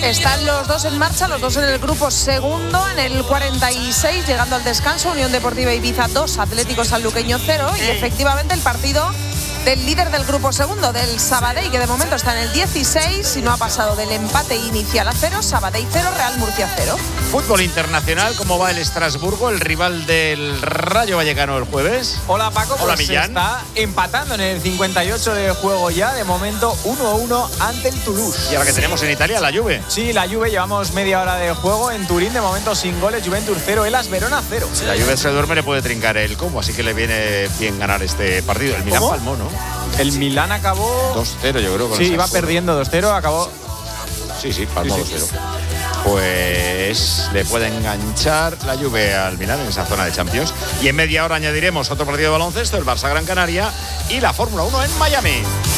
Están los dos en marcha, los dos en el grupo segundo, en el 46, llegando al descanso, Unión Deportiva Ibiza 2, Atlético Sanluqueño 0, y efectivamente el partido del líder del grupo segundo, del Sabadell, que de momento está en el 16 y no ha pasado del empate inicial a 0, Sabadell 0, Real Murcia 0. Fútbol internacional, ¿cómo va el Estrasburgo, el rival del Rayo Vallecano el jueves? Hola Paco, hola pues Millán. Está empatando en el 58 de juego ya, de momento 1-1 ante el Toulouse. Y ahora que tenemos en Italia la Juve. Sí, la Juve, llevamos media hora de juego en Turín, de momento sin goles, Juventus 0, Hellas Verona 0. Si la Juve se duerme le puede trincar el combo, así que le viene bien ganar este partido. El Milán palmó, ¿no? El Milán acabó 2-0, yo creo. Sí, iba perdiendo 2-0, acabó. Sí, palmó 2-0. Pues le puede enganchar la Juve al Milán en esa zona de Champions. Y en media hora añadiremos otro partido de baloncesto, el Barça Gran Canaria y la Fórmula 1 en Miami.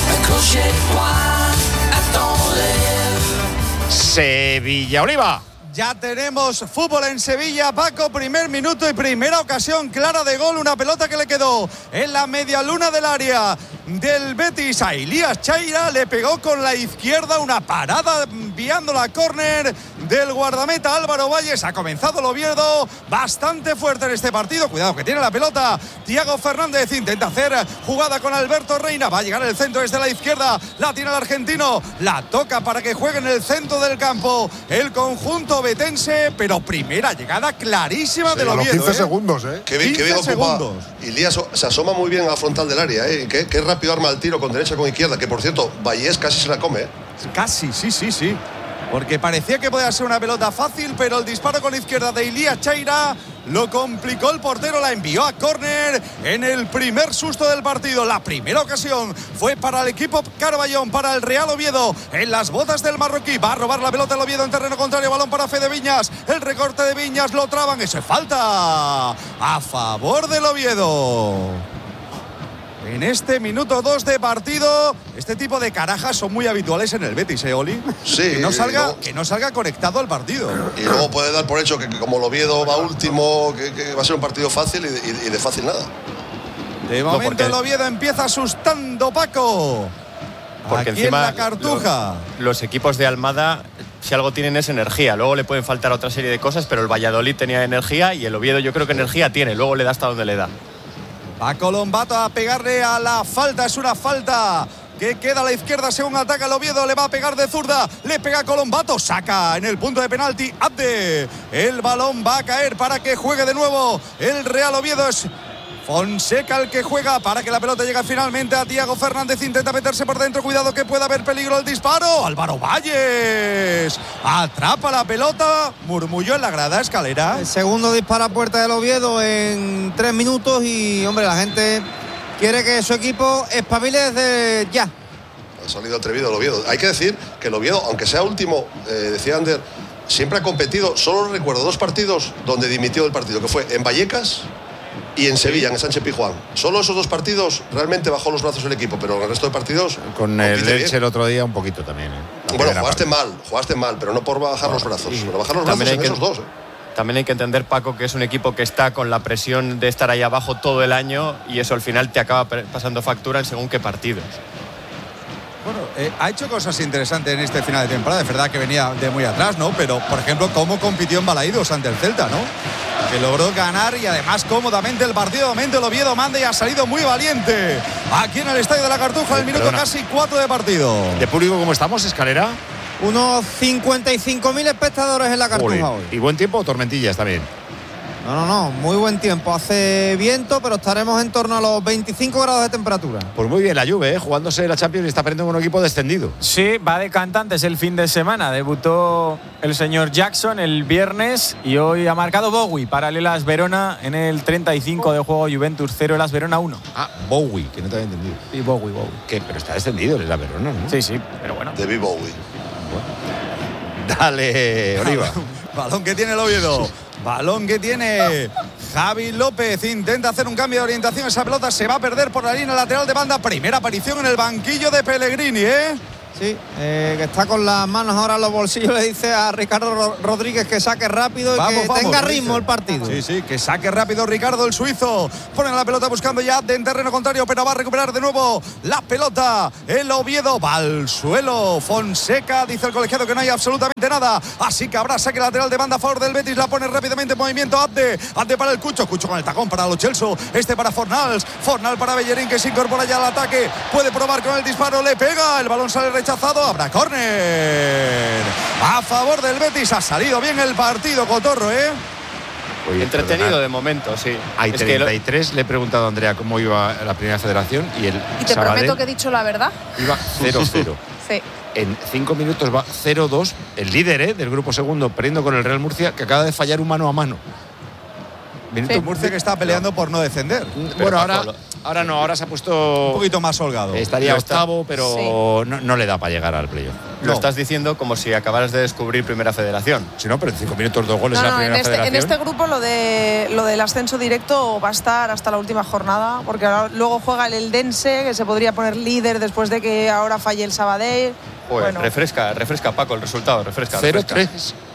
Sevilla Oliva. Ya tenemos fútbol en Sevilla, Paco, primer minuto y primera ocasión clara de gol, una pelota que le quedó en la media luna del área del Betis a Elías Chaira, le pegó con la izquierda una parada enviándola a córner del guardameta Álvaro Valles. Ha comenzado el Oviedo bastante fuerte en este partido, cuidado que tiene la pelota Thiago Fernández, intenta hacer jugada con Alberto Reina, va a llegar el centro desde la izquierda, la tiene el argentino, la toca para que juegue en el centro del campo el conjunto betense, pero primera llegada clarísima del Oviedo. 15 segundos, ¿eh? Qué bien ocupa. Elías se asoma muy bien a la frontal del área, ¿eh? Qué rápido arma el tiro con derecha, con izquierda, que por cierto, Vallés casi se la come, ¿eh? Casi, sí. Porque parecía que podía ser una pelota fácil, pero el disparo con izquierda de Elías Chaira lo complicó el portero, la envió a córner en el primer susto del partido. La primera ocasión fue para el equipo Carballón, para el Real Oviedo, en las botas del marroquí. Va a robar la pelota el Oviedo en terreno contrario, balón para Fede Viñas, el recorte de Viñas, lo traban, eso es falta a favor del Oviedo. En este minuto 2 de partido, este tipo de carajas son muy habituales en el Betis, Oli. Sí. Que no salga conectado al partido. Y luego puede dar por hecho que como el Oviedo va último, que va a ser un partido fácil y de fácil nada. De momento el Oviedo empieza asustando, Paco. Porque aquí encima en la Cartuja. Los equipos de Almada, si algo tienen es energía. Luego le pueden faltar otra serie de cosas, pero el Valladolid tenía energía y el Oviedo yo creo que energía tiene. Luego le da hasta donde le da. Va Colombato a pegarle a la falta, es una falta que queda a la izquierda según ataca el Oviedo, le va a pegar de zurda, le pega a Colombato, saca en el punto de penalti Abde, el balón va a caer para que juegue de nuevo el Real Oviedo. Es Fonseca el que juega para que la pelota llegue finalmente a Thiago Fernández, intenta meterse por dentro, cuidado que puede haber peligro, el disparo, Álvaro Valles atrapa la pelota, murmulló en la grada Escalera. El segundo disparo a puerta del Oviedo en 3 minutos y hombre, la gente quiere que su equipo espabile desde ya. Ha salido atrevido el Oviedo. Hay que decir que el Oviedo, aunque sea último, decía Ander, siempre ha competido. Solo recuerdo 2 partidos donde dimitió del partido, que fue en Vallecas y en Sevilla, en Sánchez Pizjuán. Solo esos 2 partidos realmente bajó los brazos el equipo, pero en el resto de partidos con el Elche el otro día un poquito también, ¿eh? Bueno, jugaste mal, pero no por bajar los brazos. Pero bajar los brazos en esos 2, ¿eh? También hay que entender, Paco, que es un equipo que está con la presión de estar ahí abajo todo el año y eso al final te acaba pasando factura en según qué partidos. Bueno, ha hecho cosas interesantes en este final de temporada. Es verdad que venía de muy atrás, ¿no? Pero, por ejemplo, cómo compitió en Balaídos ante el Celta, ¿no? Que logró ganar y además cómodamente el partido. De momento el Oviedo manda y ha salido muy valiente aquí en el Estadio de la Cartuja, en el minuto casi 4 de partido. ¿De público cómo estamos, Escalera? Unos 55.000 espectadores en la Cartuja hoy. ¿Y buen tiempo o tormentillas también? No, muy buen tiempo. Hace viento, pero estaremos en torno a los 25 grados de temperatura. Pues muy bien la Juve, jugándose la Champions y está perdiendo con un equipo descendido. Sí, va de cantantes el fin de semana. Debutó el señor Jackson el viernes y hoy ha marcado Bowie para el Hellas Verona en el 35 de juego. Juventus 0, Hellas Verona 1. Ah, Bowie, que no te había entendido. Sí, Bowie. ¿Qué? Pero está descendido el Hellas Verona, ¿no? Sí, pero bueno. De Bowie. Bueno. Dale, Oliva. Balón que tiene el Oviedo. Balón que tiene Javi López, intenta hacer un cambio de orientación, esa pelota se va a perder por la línea lateral de banda. Primera aparición en el banquillo de Pellegrini, ¿eh? Sí, que está con las manos ahora en los bolsillos, le dice a Ricardo Rodríguez que saque rápido y que tenga ritmo el partido. Sí, que saque rápido Ricardo, el suizo. Pone la pelota buscando ya en terreno contrario, pero va a recuperar de nuevo la pelota. El Oviedo va al suelo. Fonseca dice el colegiado que no hay absolutamente nada. Así que habrá saque lateral de banda a favor del Betis. La pone rápidamente en movimiento Abde para el Cucho con el tacón para Lo Celso. Para Fornals para Bellerín, que se incorpora ya al ataque. Puede probar con el disparo, le pega. El balón sale rechazado. Habrá córner a favor del Betis. Ha salido bien el partido, Cotorro, Oye, entretenido de momento, sí. Hay 33. Le he preguntado a Andrea cómo iba la primera federación y te prometo que he dicho la verdad. Iba 0-0. Sí. En 5 minutos va 0-2. El líder del grupo segundo, perdiendo con el Real Murcia, que acaba de fallar un mano a mano. Murcia que está peleando por no descender. Bueno, ahora se ha puesto un poquito más holgado. Estaría octavo, pero no le da para llegar al playoff. Lo estás diciendo como si acabaras de descubrir Primera Federación. Sí, no, pero en 5 minutos 2 goles en la Primera Federación. En este grupo lo del ascenso directo va a estar hasta la última jornada, porque ahora, luego juega el Eldense, que se podría poner líder después de que ahora falle el Sabadell. Bueno. Refresca, Paco, el resultado. 0-3.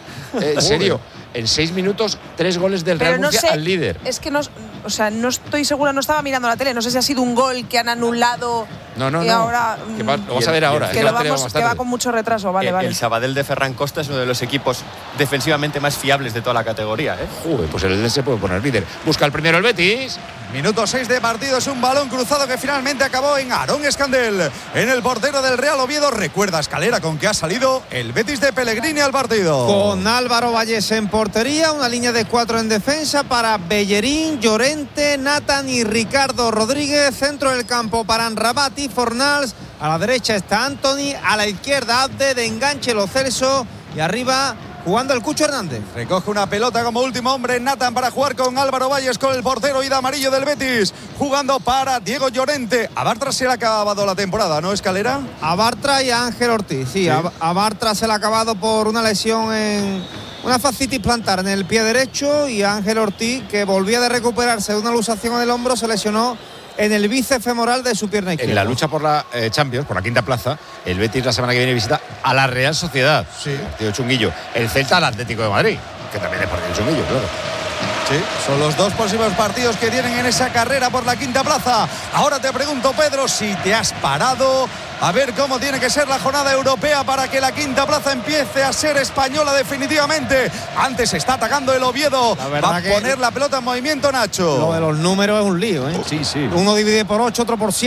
¿En serio? En 6 minutos, 3 goles del Real Murcia al líder. Es que no estoy segura, no estaba mirando la tele, no sé si ha sido un gol que han anulado. No. Ahora, lo vas a ver ahora. Que va con mucho retraso, vale. El Sabadell de Ferran Costa es uno de los equipos defensivamente más fiables de toda la categoría. Joder, pues el se puede poner líder. Busca el primero el Betis. Minuto 6 de partido, es un balón cruzado que finalmente acabó en Aarón Escandel, en el portero del Real Oviedo. Recuerda Escalera con que ha salido el Betis de Pellegrini al partido. Con Álvaro Valles en portería, una línea de 4 en defensa para Bellerín, Llorente, Nathan y Ricardo Rodríguez. Centro del campo para Amrabat y Fornals. A la derecha está Anthony, a la izquierda Abde, de enganche Lo Celso y arriba jugando el Cucho Hernández. Recoge una pelota como último hombre Nathan para jugar con Álvaro Valles, con el portero ida amarillo del Betis, jugando para Diego Llorente. A Bartra se le ha acabado la temporada, ¿no, Escalera? A Bartra y a Ángel Ortiz, sí. A Bartra se le ha acabado por una lesión en una fascitis plantar en el pie derecho, y a Ángel Ortiz, que volvía de recuperarse de una luxación en el hombro, se lesionó en el bíceps femoral de su pierna izquierda. En la lucha por la Champions, por la quinta plaza, el Betis la semana que viene visita a la Real Sociedad. Sí. Partido chunguillo. El Celta al Atlético de Madrid, que también es partido chunguillo, claro. Sí, son los dos próximos partidos que tienen en esa carrera por la quinta plaza. Ahora te pregunto, Pedro, si te has parado a ver cómo tiene que ser la jornada europea para que la quinta plaza empiece a ser española definitivamente. Antes está atacando el Oviedo. Va a poner la pelota en movimiento, Nacho. Lo de los números es un lío, Sí. Uno divide por 8, otro por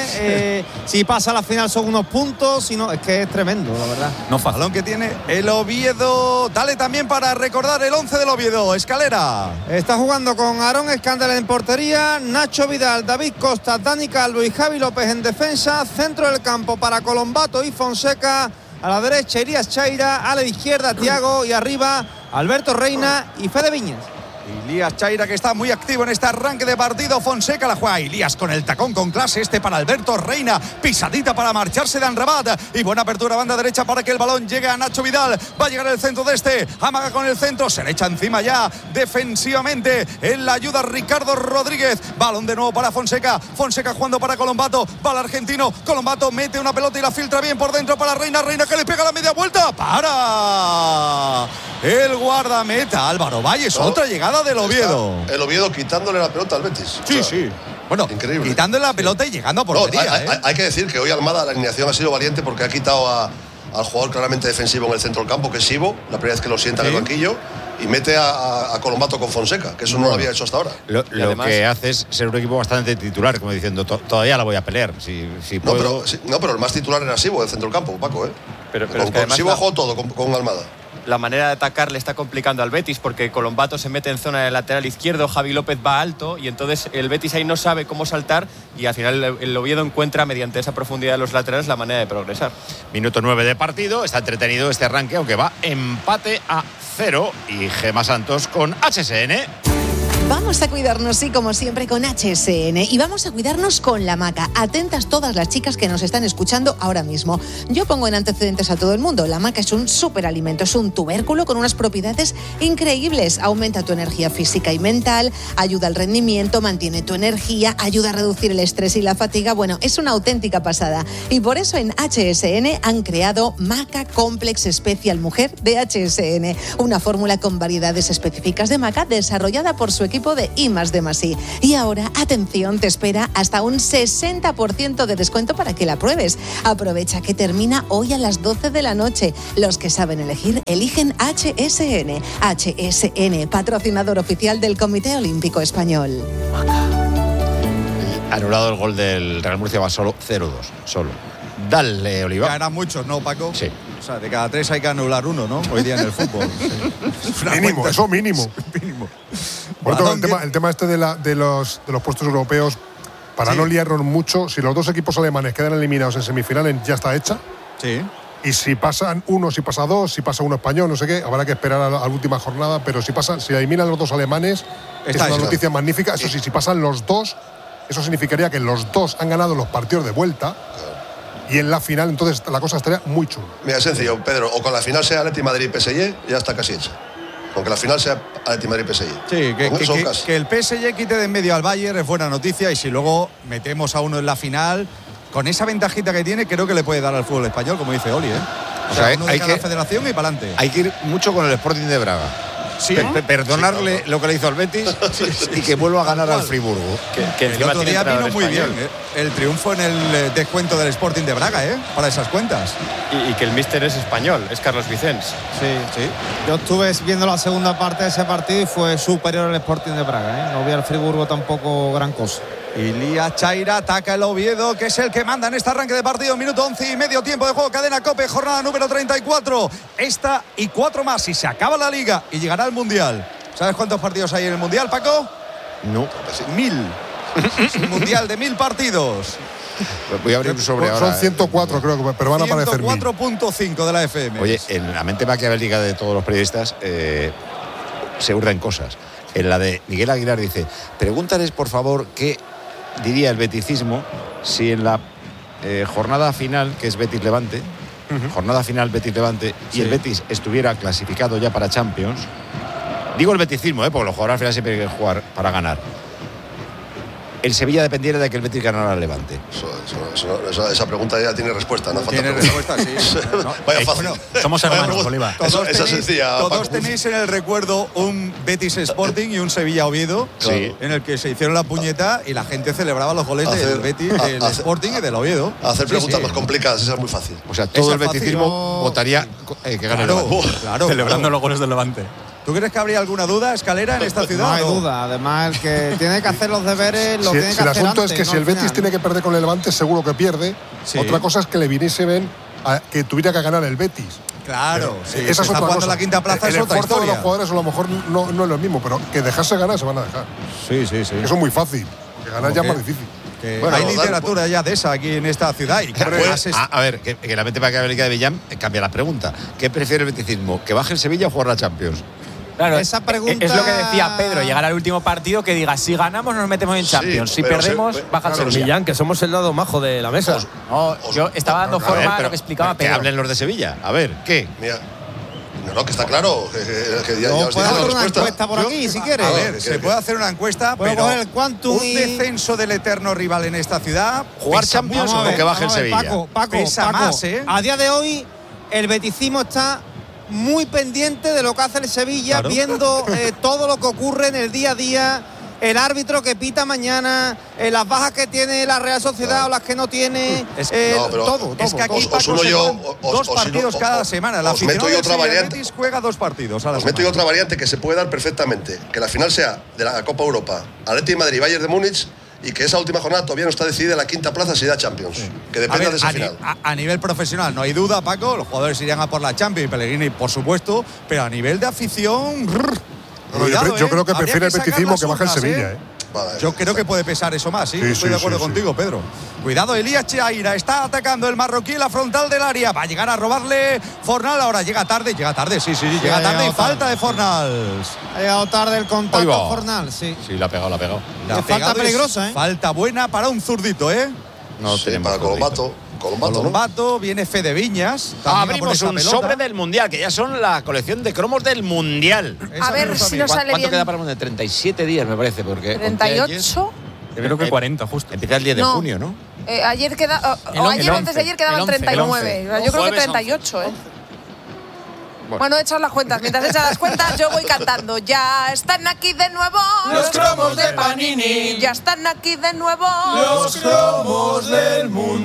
7. Si pasa a la final son unos puntos. Si no, es que es tremendo, la verdad. No fácil. Balón que tiene el Oviedo. Dale también para recordar el 11 del Oviedo. Escalera. Está jugando con Aarón Escandel en portería, Nacho Vidal, David Costa, Dani Calvo y Javi López en defensa. Centro del campo para Colombato y Fonseca. A la derecha Elías Chaira, a la izquierda Thiago y arriba Alberto Reina y Fede Viñas. Elías Chaira, que está muy activo en este arranque de partido. Fonseca la juega Elías con el tacón con clase, para Alberto Reina, pisadita para marcharse de Amrabat, y buena apertura banda derecha para que el balón llegue a Nacho Vidal. Va a llegar el centro de amaga con el centro, se le echa encima ya defensivamente en la ayuda Ricardo Rodríguez. Balón de nuevo para Fonseca jugando para Colombato, va el argentino, Colombato mete una pelota y la filtra bien por dentro para Reina que le pega la media vuelta, para el guardameta Álvaro Valles. Otra llegada del Oviedo. El Oviedo quitándole la pelota al Betis. Sí. Bueno, increíble. Quitándole la pelota y llegando a portería. Hay que decir que hoy Almada, la alineación ha sido valiente porque ha quitado al jugador claramente defensivo en el centro del campo, que es Ivo, la primera vez que lo sienta en el banquillo, y mete a Colombato con Fonseca, que eso no lo había hecho hasta ahora. Lo además, que hace es ser un equipo bastante titular, como diciendo, todavía la voy a pelear. Si puedo. Pero el más titular era Sibo, del centro del campo, Paco. Pero es que además Sibo jugó todo con Almada. La manera de atacar le está complicando al Betis, porque Colombato se mete en zona de lateral izquierdo, Javi López va alto, y entonces el Betis ahí no sabe cómo saltar, y al final el Oviedo encuentra mediante esa profundidad de los laterales la manera de progresar. Minuto 9 de partido, está entretenido este arranque, aunque va empate a 0, y Gemma Santos con HSN. Vamos a cuidarnos, sí, como siempre, con HSN. Y vamos a cuidarnos con la maca. Atentas todas las chicas que nos están escuchando ahora mismo. Yo pongo en antecedentes a todo el mundo. La maca es un superalimento, es un tubérculo con unas propiedades increíbles. Aumenta tu energía física y mental, ayuda al rendimiento, mantiene tu energía, ayuda a reducir el estrés y la fatiga. Bueno, es una auténtica pasada. Y por eso en HSN han creado Maca Complex Special Mujer de HSN. Una fórmula con variedades específicas de maca desarrollada por su equipo de I+D+I. Y ahora, atención, te espera hasta un 60% de descuento para que la pruebes. Aprovecha que termina hoy a las 12 de la noche. Los que saben elegir, eligen HSN. HSN, patrocinador oficial del Comité Olímpico Español. Anulado el gol del Real Murcia, va solo 0-2. Solo. Dale, Oliva. Ya eran muchos, ¿no, Paco? Sí. O sea, de cada 3 hay que anular uno, ¿no? Hoy día en el fútbol. Sí. Mínimo, eso mínimo. Mínimo. Bueno, el tema este de los puestos europeos, para no liarnos mucho, si los dos equipos alemanes quedan eliminados en semifinales, ya está hecha. Sí. Y si pasan uno, si pasa dos, si pasa uno español, no sé qué, habrá que esperar a la última jornada. Pero si eliminan los dos alemanes, es una noticia magnífica. Eso sí, si pasan los dos, eso significaría que los dos han ganado los partidos de vuelta. Y en la final, entonces, la cosa estaría muy chula. Mira, es sencillo, Pedro. O con la final sea Atleti Madrid-PSG, ya está casi hecha. Con que la final sea Atleti Madrid-PSG. Sí, que el PSG quite de en medio al Bayern es buena noticia. Y si luego metemos a uno en la final, con esa ventajita que tiene, creo que le puede dar al fútbol español, como dice Oli, ¿eh? O sea, uno de cada federación y para adelante. Hay que ir mucho con el Sporting de Braga. Sí, perdonarle lo que le hizo al Betis y que vuelva a ganar al Friburgo. Que el otro día vino muy bien, el triunfo en el descuento del Sporting de Braga, para esas cuentas. Y que el míster es español, es Carlos Vicens. Sí. Yo estuve viendo la segunda parte de ese partido y fue superior al Sporting de Braga, No vi al Friburgo tampoco gran cosa. Ilías Chaira ataca el Oviedo, que es el que manda en este arranque de partido. Minuto 11 y medio, tiempo de juego. Cadena COPE, jornada número 34. Esta y 4 más y se acaba la Liga y llegará al Mundial. ¿Sabes cuántos partidos hay en el Mundial, Paco? No. 1000. Es un Mundial de 1000 partidos. Voy a abrir un sobre ahora. Son 104, creo que, pero van a aparecer 104.5 de la FM. Oye, en la mente maquiavélica de todos los periodistas se urden cosas. En la de Miguel Aguilar dice: pregúntales, por favor, qué diría el beticismo si en la jornada final, que es Betis-Levante, jornada final Betis-Levante, y el Betis estuviera clasificado ya para Champions. Digo el beticismo, porque los jugadores al final siempre hay que jugar para ganar. El Sevilla dependiera de que el Betis ganara al Levante. Esa pregunta ya tiene respuesta, ¿no? Tiene respuesta, sí. Vaya fácil. Somos hermanos, Oliva. Esa sencilla. Todos tenéis en el recuerdo un Betis Sporting y un Sevilla Oviedo, en el que se hicieron la puñeta y la gente celebraba los goles del Betis, del Sporting y del Oviedo. Hacer preguntas más complicadas, esa es muy fácil. O sea, todo el beticismo votaría que gane el Levante. Claro, celebrando los goles del Levante. ¿Tú crees que habría alguna duda, Escalera, en esta ciudad? No hay duda. Además, el que tiene que hacer los deberes lo tiene que hacer antes. El asunto es que si el Betis tiene que perder con el Levante, seguro que pierde. Otra cosa es que le viniese que tuviera que ganar el Betis. Claro, esa es otra cosa. La quinta plaza el es otra esfuerzo historia. de los jugadores a lo mejor no es lo mismo, pero que dejarse ganar se van a dejar. Sí. Eso es muy fácil. Que ganar ya es más difícil. Bueno, hay literatura ya de esa aquí en esta ciudad. Y a ver, que la mente maquiavélica de Villam cambia la pregunta. ¿Qué prefiere el beticismo? ¿Que baje el Sevilla o jugar la Champions? Claro, esa pregunta es lo que decía Pedro, llegar al último partido que diga, si ganamos nos metemos en Champions, si perdemos baja el Sevilla. Millán, que somos el lado majo de la mesa. Yo estaba dando forma a lo que explicaba Pedro. Que hablen los de Sevilla. A ver, ¿qué? Mira, que está claro. Que ya os puede digo la hacer una respuesta. encuesta por aquí, si quieres. A ver, se puede hacer una encuesta, pero coger el Quantum un descenso del eterno rival en esta ciudad. ¿Jugar Champions o que baje el Sevilla? Paco, más, a día de hoy el beticismo está muy pendiente de lo que hace el Sevilla, viendo todo lo que ocurre en el día a día, el árbitro que pita mañana, las bajas que tiene la Real Sociedad o las que no tiene, todo. Es que aquí dos partidos cada semana. La afición del Betis juega 2 partidos a la semana. Os meto yo otra variante que se puede dar perfectamente, que la final sea de la Copa Europa, Atleti de Madrid, Bayern de Múnich, y que esa última jornada todavía no está decidida la quinta plaza si da Champions. Que dependa de esa final. A nivel profesional, no hay duda, Paco, los jugadores irían a por la Champions, Pellegrini, por supuesto, pero a nivel de afición. Yo creo que prefiere el beticismo que baje el Sevilla. Yo creo que puede pesar eso más, ¿sí? Estoy de acuerdo contigo, Pedro. Cuidado, Elías Chaira está atacando el marroquí en la frontal del área. Va a llegar a robarle Fornals. Ahora llega tarde, llega tarde y falta de Fornals. Ha llegado tarde el contacto Fornals, sí. Sí, la ha pegado. Falta peligrosa, ¿eh? Falta buena para un zurdito, ¿eh? No tenemos para Colombato, viene Fede Viñas. Abrimos un sobre del Mundial, que ya son la colección de cromos del Mundial. A ver si nos sale bien. ¿Cuánto queda para el Mundial? 37 días, me parece. Porque 38. Creo que 40, justo. Empieza el 10 de junio, ¿no? Ayer antes de ayer quedaban 39. Yo creo que 38, ¿eh? Bueno, echad las cuentas. Mientras echas las cuentas, yo voy cantando. Ya están aquí de nuevo los cromos de Panini. Ya están aquí de nuevo los cromos del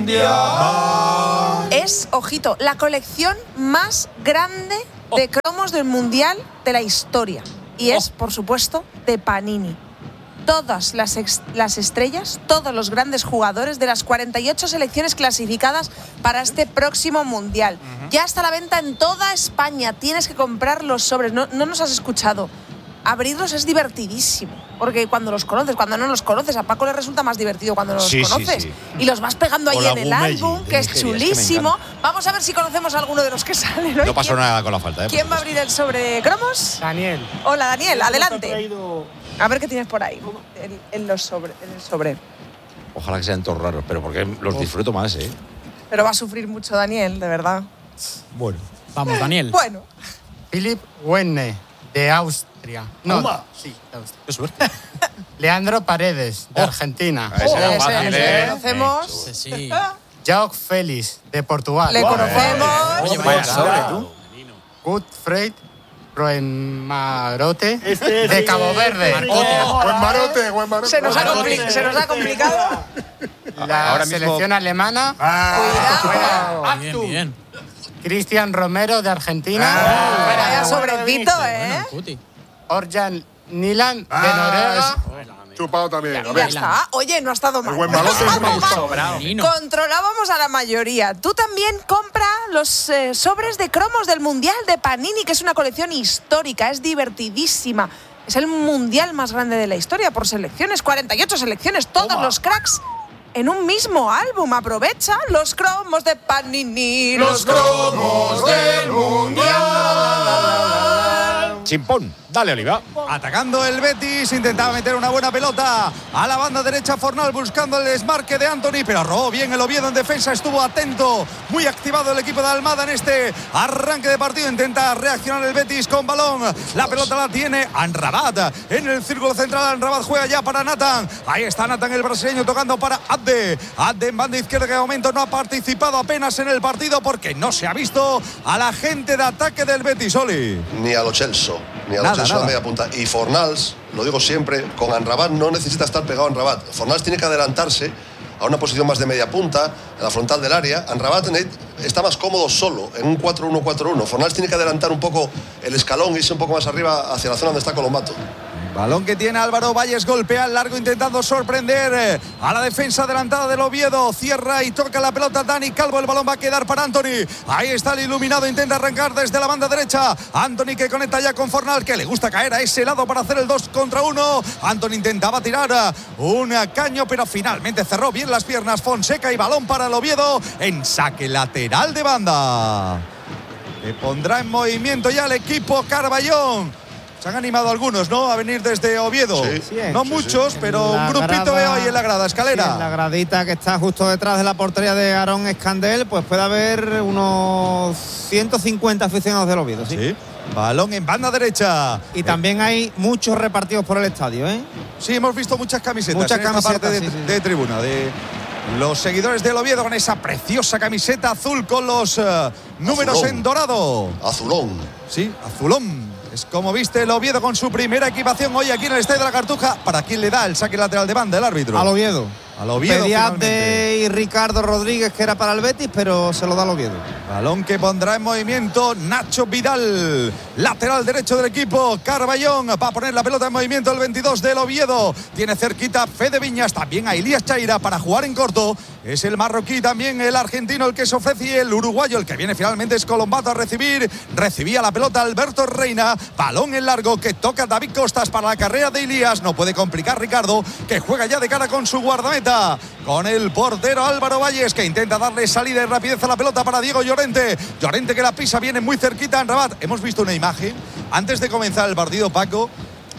Mundial. Es, ojito, la colección más grande de cromos del Mundial de la historia. Y es, por supuesto, de Panini. Todas las estrellas, todos los grandes jugadores de las 48 selecciones clasificadas para este próximo Mundial. Ya está a la venta en toda España. Tienes que comprar los sobres. No nos has escuchado. Abrirlos es divertidísimo. Porque cuando los conoces, cuando no los conoces, a Paco le resulta más divertido cuando los conoces. Sí. Y los vas pegando ahí en el álbum, que es chulísimo. Vamos a ver si conocemos a alguno de los que salen hoy. No pasó nada con la falta, ¿eh? ¿Quién va a abrir el sobre de cromos? Daniel. Hola, Daniel, adelante. A ver qué tienes por ahí, en el sobre. Ojalá que sean todos raros, pero porque los disfruto más, ¿eh? Pero va a sufrir mucho Daniel, de verdad. Bueno. Vamos, Daniel. Bueno. Philipp Wenne, de Austria. No, sí, de Austria. Qué suerte. Leandro Paredes, de Argentina. Ese conocemos. Sí. Joao Félix, de Portugal. Le conocemos. Oye, vaya sobre, tú. Godfrey Buenmarote, de Cabo Verde. Buenmarote. Se nos ha complicado. La selección alemana. Cuidado. Bien. Cristian Romero, de Argentina. Vaya sobrecito, ¿eh? Orjan Nilan, de Noruega. Chupado también. Ya está. Oye, no ha estado mal. El buen malote me ha gustado. Controlábamos a la mayoría. Tú también compra los sobres de cromos del Mundial de Panini, que es una colección histórica, es divertidísima. Es el Mundial más grande de la historia por selecciones, 48 selecciones, todos los cracks en un mismo álbum. Aprovecha los cromos de Panini. Los cromos del Mundial. Chimpón, dale, Oliva. Atacando el Betis, intentaba meter una buena pelota a la banda derecha. Fornals buscando el desmarque de Antony, pero robó bien el Oviedo en defensa. Estuvo atento, muy activado el equipo de Almada en este arranque de partido. Intenta reaccionar el Betis con balón. La pelota la tiene Amrabat en el círculo central. Amrabat juega ya para Nathan. Ahí está Nathan, el brasileño, tocando para Abde. Abde en banda izquierda, que de momento no ha participado apenas en el partido porque no se ha visto a la gente de ataque del Betis, Oli. Ni a Lo Celso. Ni a Lo Celso de media punta. Y Fornals, lo digo siempre, con Amrabat no necesita estar pegado a Amrabat. Fornals tiene que adelantarse a una posición más de media punta, en la frontal del área. Amrabat está más cómodo solo, en un 4-1-4-1. Fornals tiene que adelantar un poco el escalón y irse un poco más arriba hacia la zona donde está Colombato. Balón que tiene Álvaro Valles, golpea el largo intentando sorprender a la defensa adelantada del Oviedo. Cierra y toca la pelota Dani Calvo. El balón va a quedar para Antony. Ahí está el iluminado, intenta arrancar desde la banda derecha. Antony, que conecta ya con Fornals, que le gusta caer a ese lado para hacer el 2 contra 1. Antony intentaba tirar un caño, pero finalmente cerró bien las piernas Fonseca y balón para el Oviedo en saque lateral de banda. Que pondrá en movimiento ya el equipo Carballón. Se han animado algunos, ¿no? A venir desde Oviedo. Sí. No muchos, pero un grupito veo ahí en la grada, Escalera. Sí, en la gradita que está justo detrás de la portería de Aarón Escandel, pues puede haber unos 150 aficionados del Oviedo, sí. Balón en banda derecha. Y también hay muchos repartidos por el estadio, ¿eh? Sí, hemos visto muchas camisetas en esta parte de tribuna, de los seguidores del Oviedo, con esa preciosa camiseta azul con los números en dorado. Azulón. Sí, azulón. Es como viste el Oviedo con su primera equipación hoy aquí en el Estadio de la Cartuja. ¿Para quién le da el saque lateral de banda el árbitro? Al Oviedo. Al Oviedo. Pedía y Ricardo Rodríguez, que era para el Betis, pero se lo da al Oviedo. Balón que pondrá en movimiento Nacho Vidal, lateral derecho del equipo Carballón. Va a poner la pelota en movimiento el 22 del Oviedo. Tiene cerquita Fede Viñas, también a Elías Chaira para jugar en corto. Es el marroquí también, el argentino el que se ofrece y el uruguayo el que viene finalmente es Colombato a recibir. Recibía la pelota Alberto Reina. Balón en largo que toca David Costas para la carrera de Ilías. No puede complicar Ricardo, que juega ya de cara con su guardameta. Con el portero Álvaro Valles, que intenta darle salida y rapidez a la pelota para Diego Llorente. Llorente que la pisa, viene muy cerquita en Rabat. Hemos visto una imagen antes de comenzar el partido, Paco.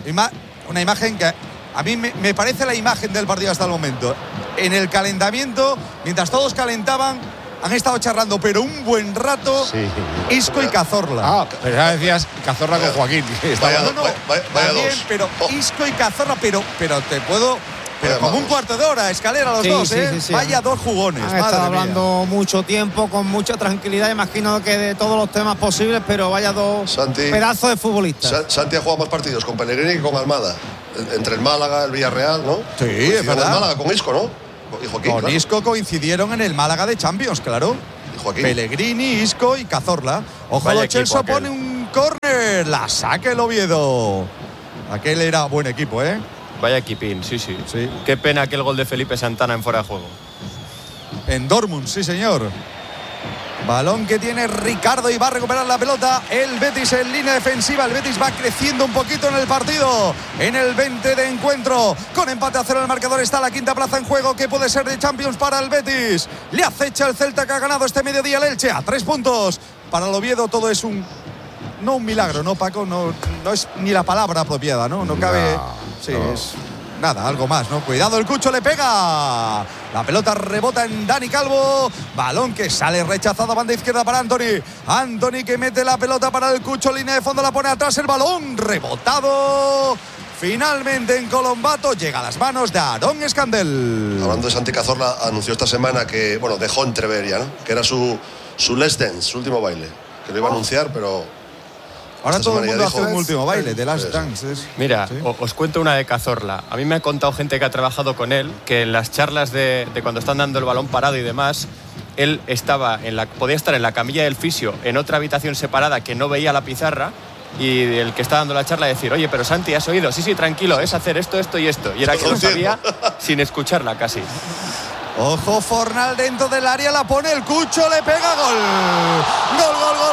Una imagen que a mí me parece la imagen del partido hasta el momento. En el calentamiento, mientras todos calentaban, han estado charlando, pero un buen rato, sí. Isco y Cazorla. Ah, pero ya decías Cazorla con Joaquín. Vaya también, dos. Pero Isco y Cazorla, pero te puedo... Pero como un cuarto de hora, escalera los dos, ¿eh? Sí. Vaya dos jugones. Han estado hablando mucho tiempo, con mucha tranquilidad, imagino que de todos los temas posibles, pero vaya dos pedazos de futbolistas. Santi ha jugado más partidos con Pellegrini que con Almada. Entre el Málaga, el Villarreal, ¿no? Sí, es verdad. El Málaga con Isco, ¿no? Y Joaquín, con Isco coincidieron en el Málaga de Champions, claro. Y Joaquín. Pellegrini, Isco y Cazorla. Ojo, Lo Celso pone un córner. La saca el Oviedo. Aquel era buen equipo, ¿eh? Vaya equipín, sí. Qué pena aquel gol de Felipe Santana en fuera de juego. En Dortmund, sí señor. Balón que tiene Ricardo y va a recuperar la pelota el Betis en línea defensiva. El Betis va creciendo un poquito en el partido. En el 20 de encuentro. Con empate a 0 en el marcador está la quinta plaza en juego, que puede ser de Champions para el Betis. Le acecha el Celta, que ha ganado este mediodía el Elche a 3 puntos. Para el Oviedo todo es no un milagro, ¿no, Paco? No es ni la palabra apropiada, ¿no? No cabe... Sí, no. Es nada, algo más, ¿no? Cuidado, el Cucho le pega. La pelota rebota en Dani Calvo. Balón que sale rechazado a banda izquierda para Antony. Antony que mete la pelota para el Cucho. Línea de fondo, la pone atrás el balón. Rebotado. Finalmente en Colombato llega a las manos de Aarón Escandel. Hablando de Santi Cazorla, anunció esta semana que, dejó entrever ya, ¿no? Que era su Last Dance, su último baile. Que lo iba a anunciar, pero... Ahora todo el mundo hace un último baile de Last Dance. Mira, os cuento una de Cazorla. A mí me ha contado gente que ha trabajado con él que en las charlas de cuando están dando el balón parado y demás, él podía estar en la camilla del fisio en otra habitación separada que no veía la pizarra, y el que está dando la charla decir: oye, pero Santi, ¿has oído? Sí, tranquilo, es hacer esto y esto. Y era que no sabía sin escucharla casi. Ojo, Fornal dentro del área, la pone el Cucho, le pega, gol. Gol.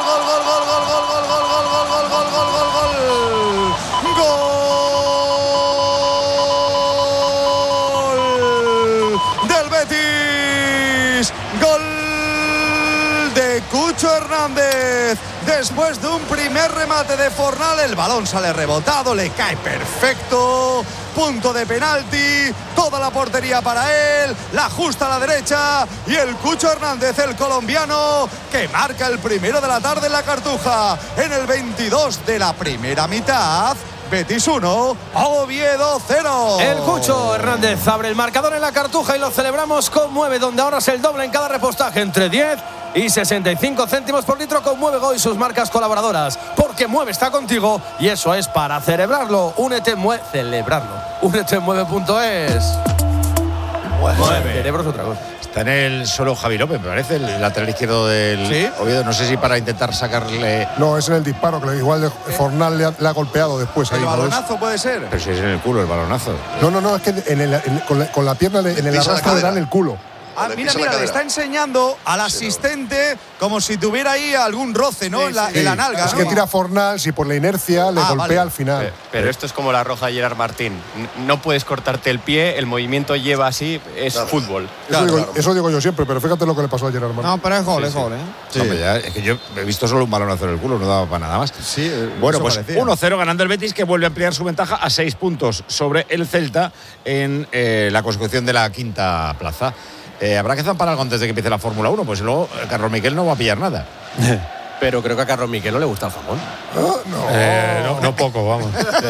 Gol del Betis. Gol de Cucho Hernández. Después de un primer remate de Fornal, el balón sale rebotado, le cae perfecto. Punto de penalti, toda la portería para él, la justa a la derecha y el Cucho Hernández, el colombiano, que marca el primero de la tarde en la Cartuja. En el 22 de la primera mitad, Betis 1, Oviedo 0. El Cucho Hernández abre el marcador en la Cartuja y lo celebramos con Mueve, donde ahora es el doble en cada repostaje, entre 10 y 65 céntimos por litro con Mueve Go y sus marcas colaboradoras. Porque Mueve está contigo y eso es para celebrarlo. Únete en Mueve. Celebrarlo. Únete en Mueve.es. Mueve. Cerebro es otra cosa. Está en el solo Javi López, me parece, el lateral izquierdo del Oviedo. No sé si para intentar sacarle... No, es en el disparo, que igual Fornal le ha golpeado después. ¿El ahí, balonazo puede ser? Pero si es en el culo el balonazo. No, es que con la pierna en el arrastre le dan el culo. Mira, le está enseñando al asistente como si tuviera ahí algún roce, ¿no? En la nalga. Es que tira Fornal, si por la inercia le golpea al final. Pero esto es como la roja de Gerard Martín. No puedes cortarte el pie, el movimiento lleva así, es fútbol. Eso digo yo siempre, pero fíjate lo que le pasó a Gerard Martín. No, pero es gol, ¿eh? Sí. Hombre, ya, es que yo he visto solo un balonazo en el culo, no daba para nada más. Sí, bueno, pues 1-0 ganando el Betis, que vuelve a ampliar su ventaja a 6 puntos sobre el Celta en la consecución de la quinta plaza. Habrá que zampar algo antes de que empiece la Fórmula 1, pues luego Carlos Miquel no va a pillar nada. Pero creo que a Carlos Miquel no le gusta el jamón. No poco, vamos.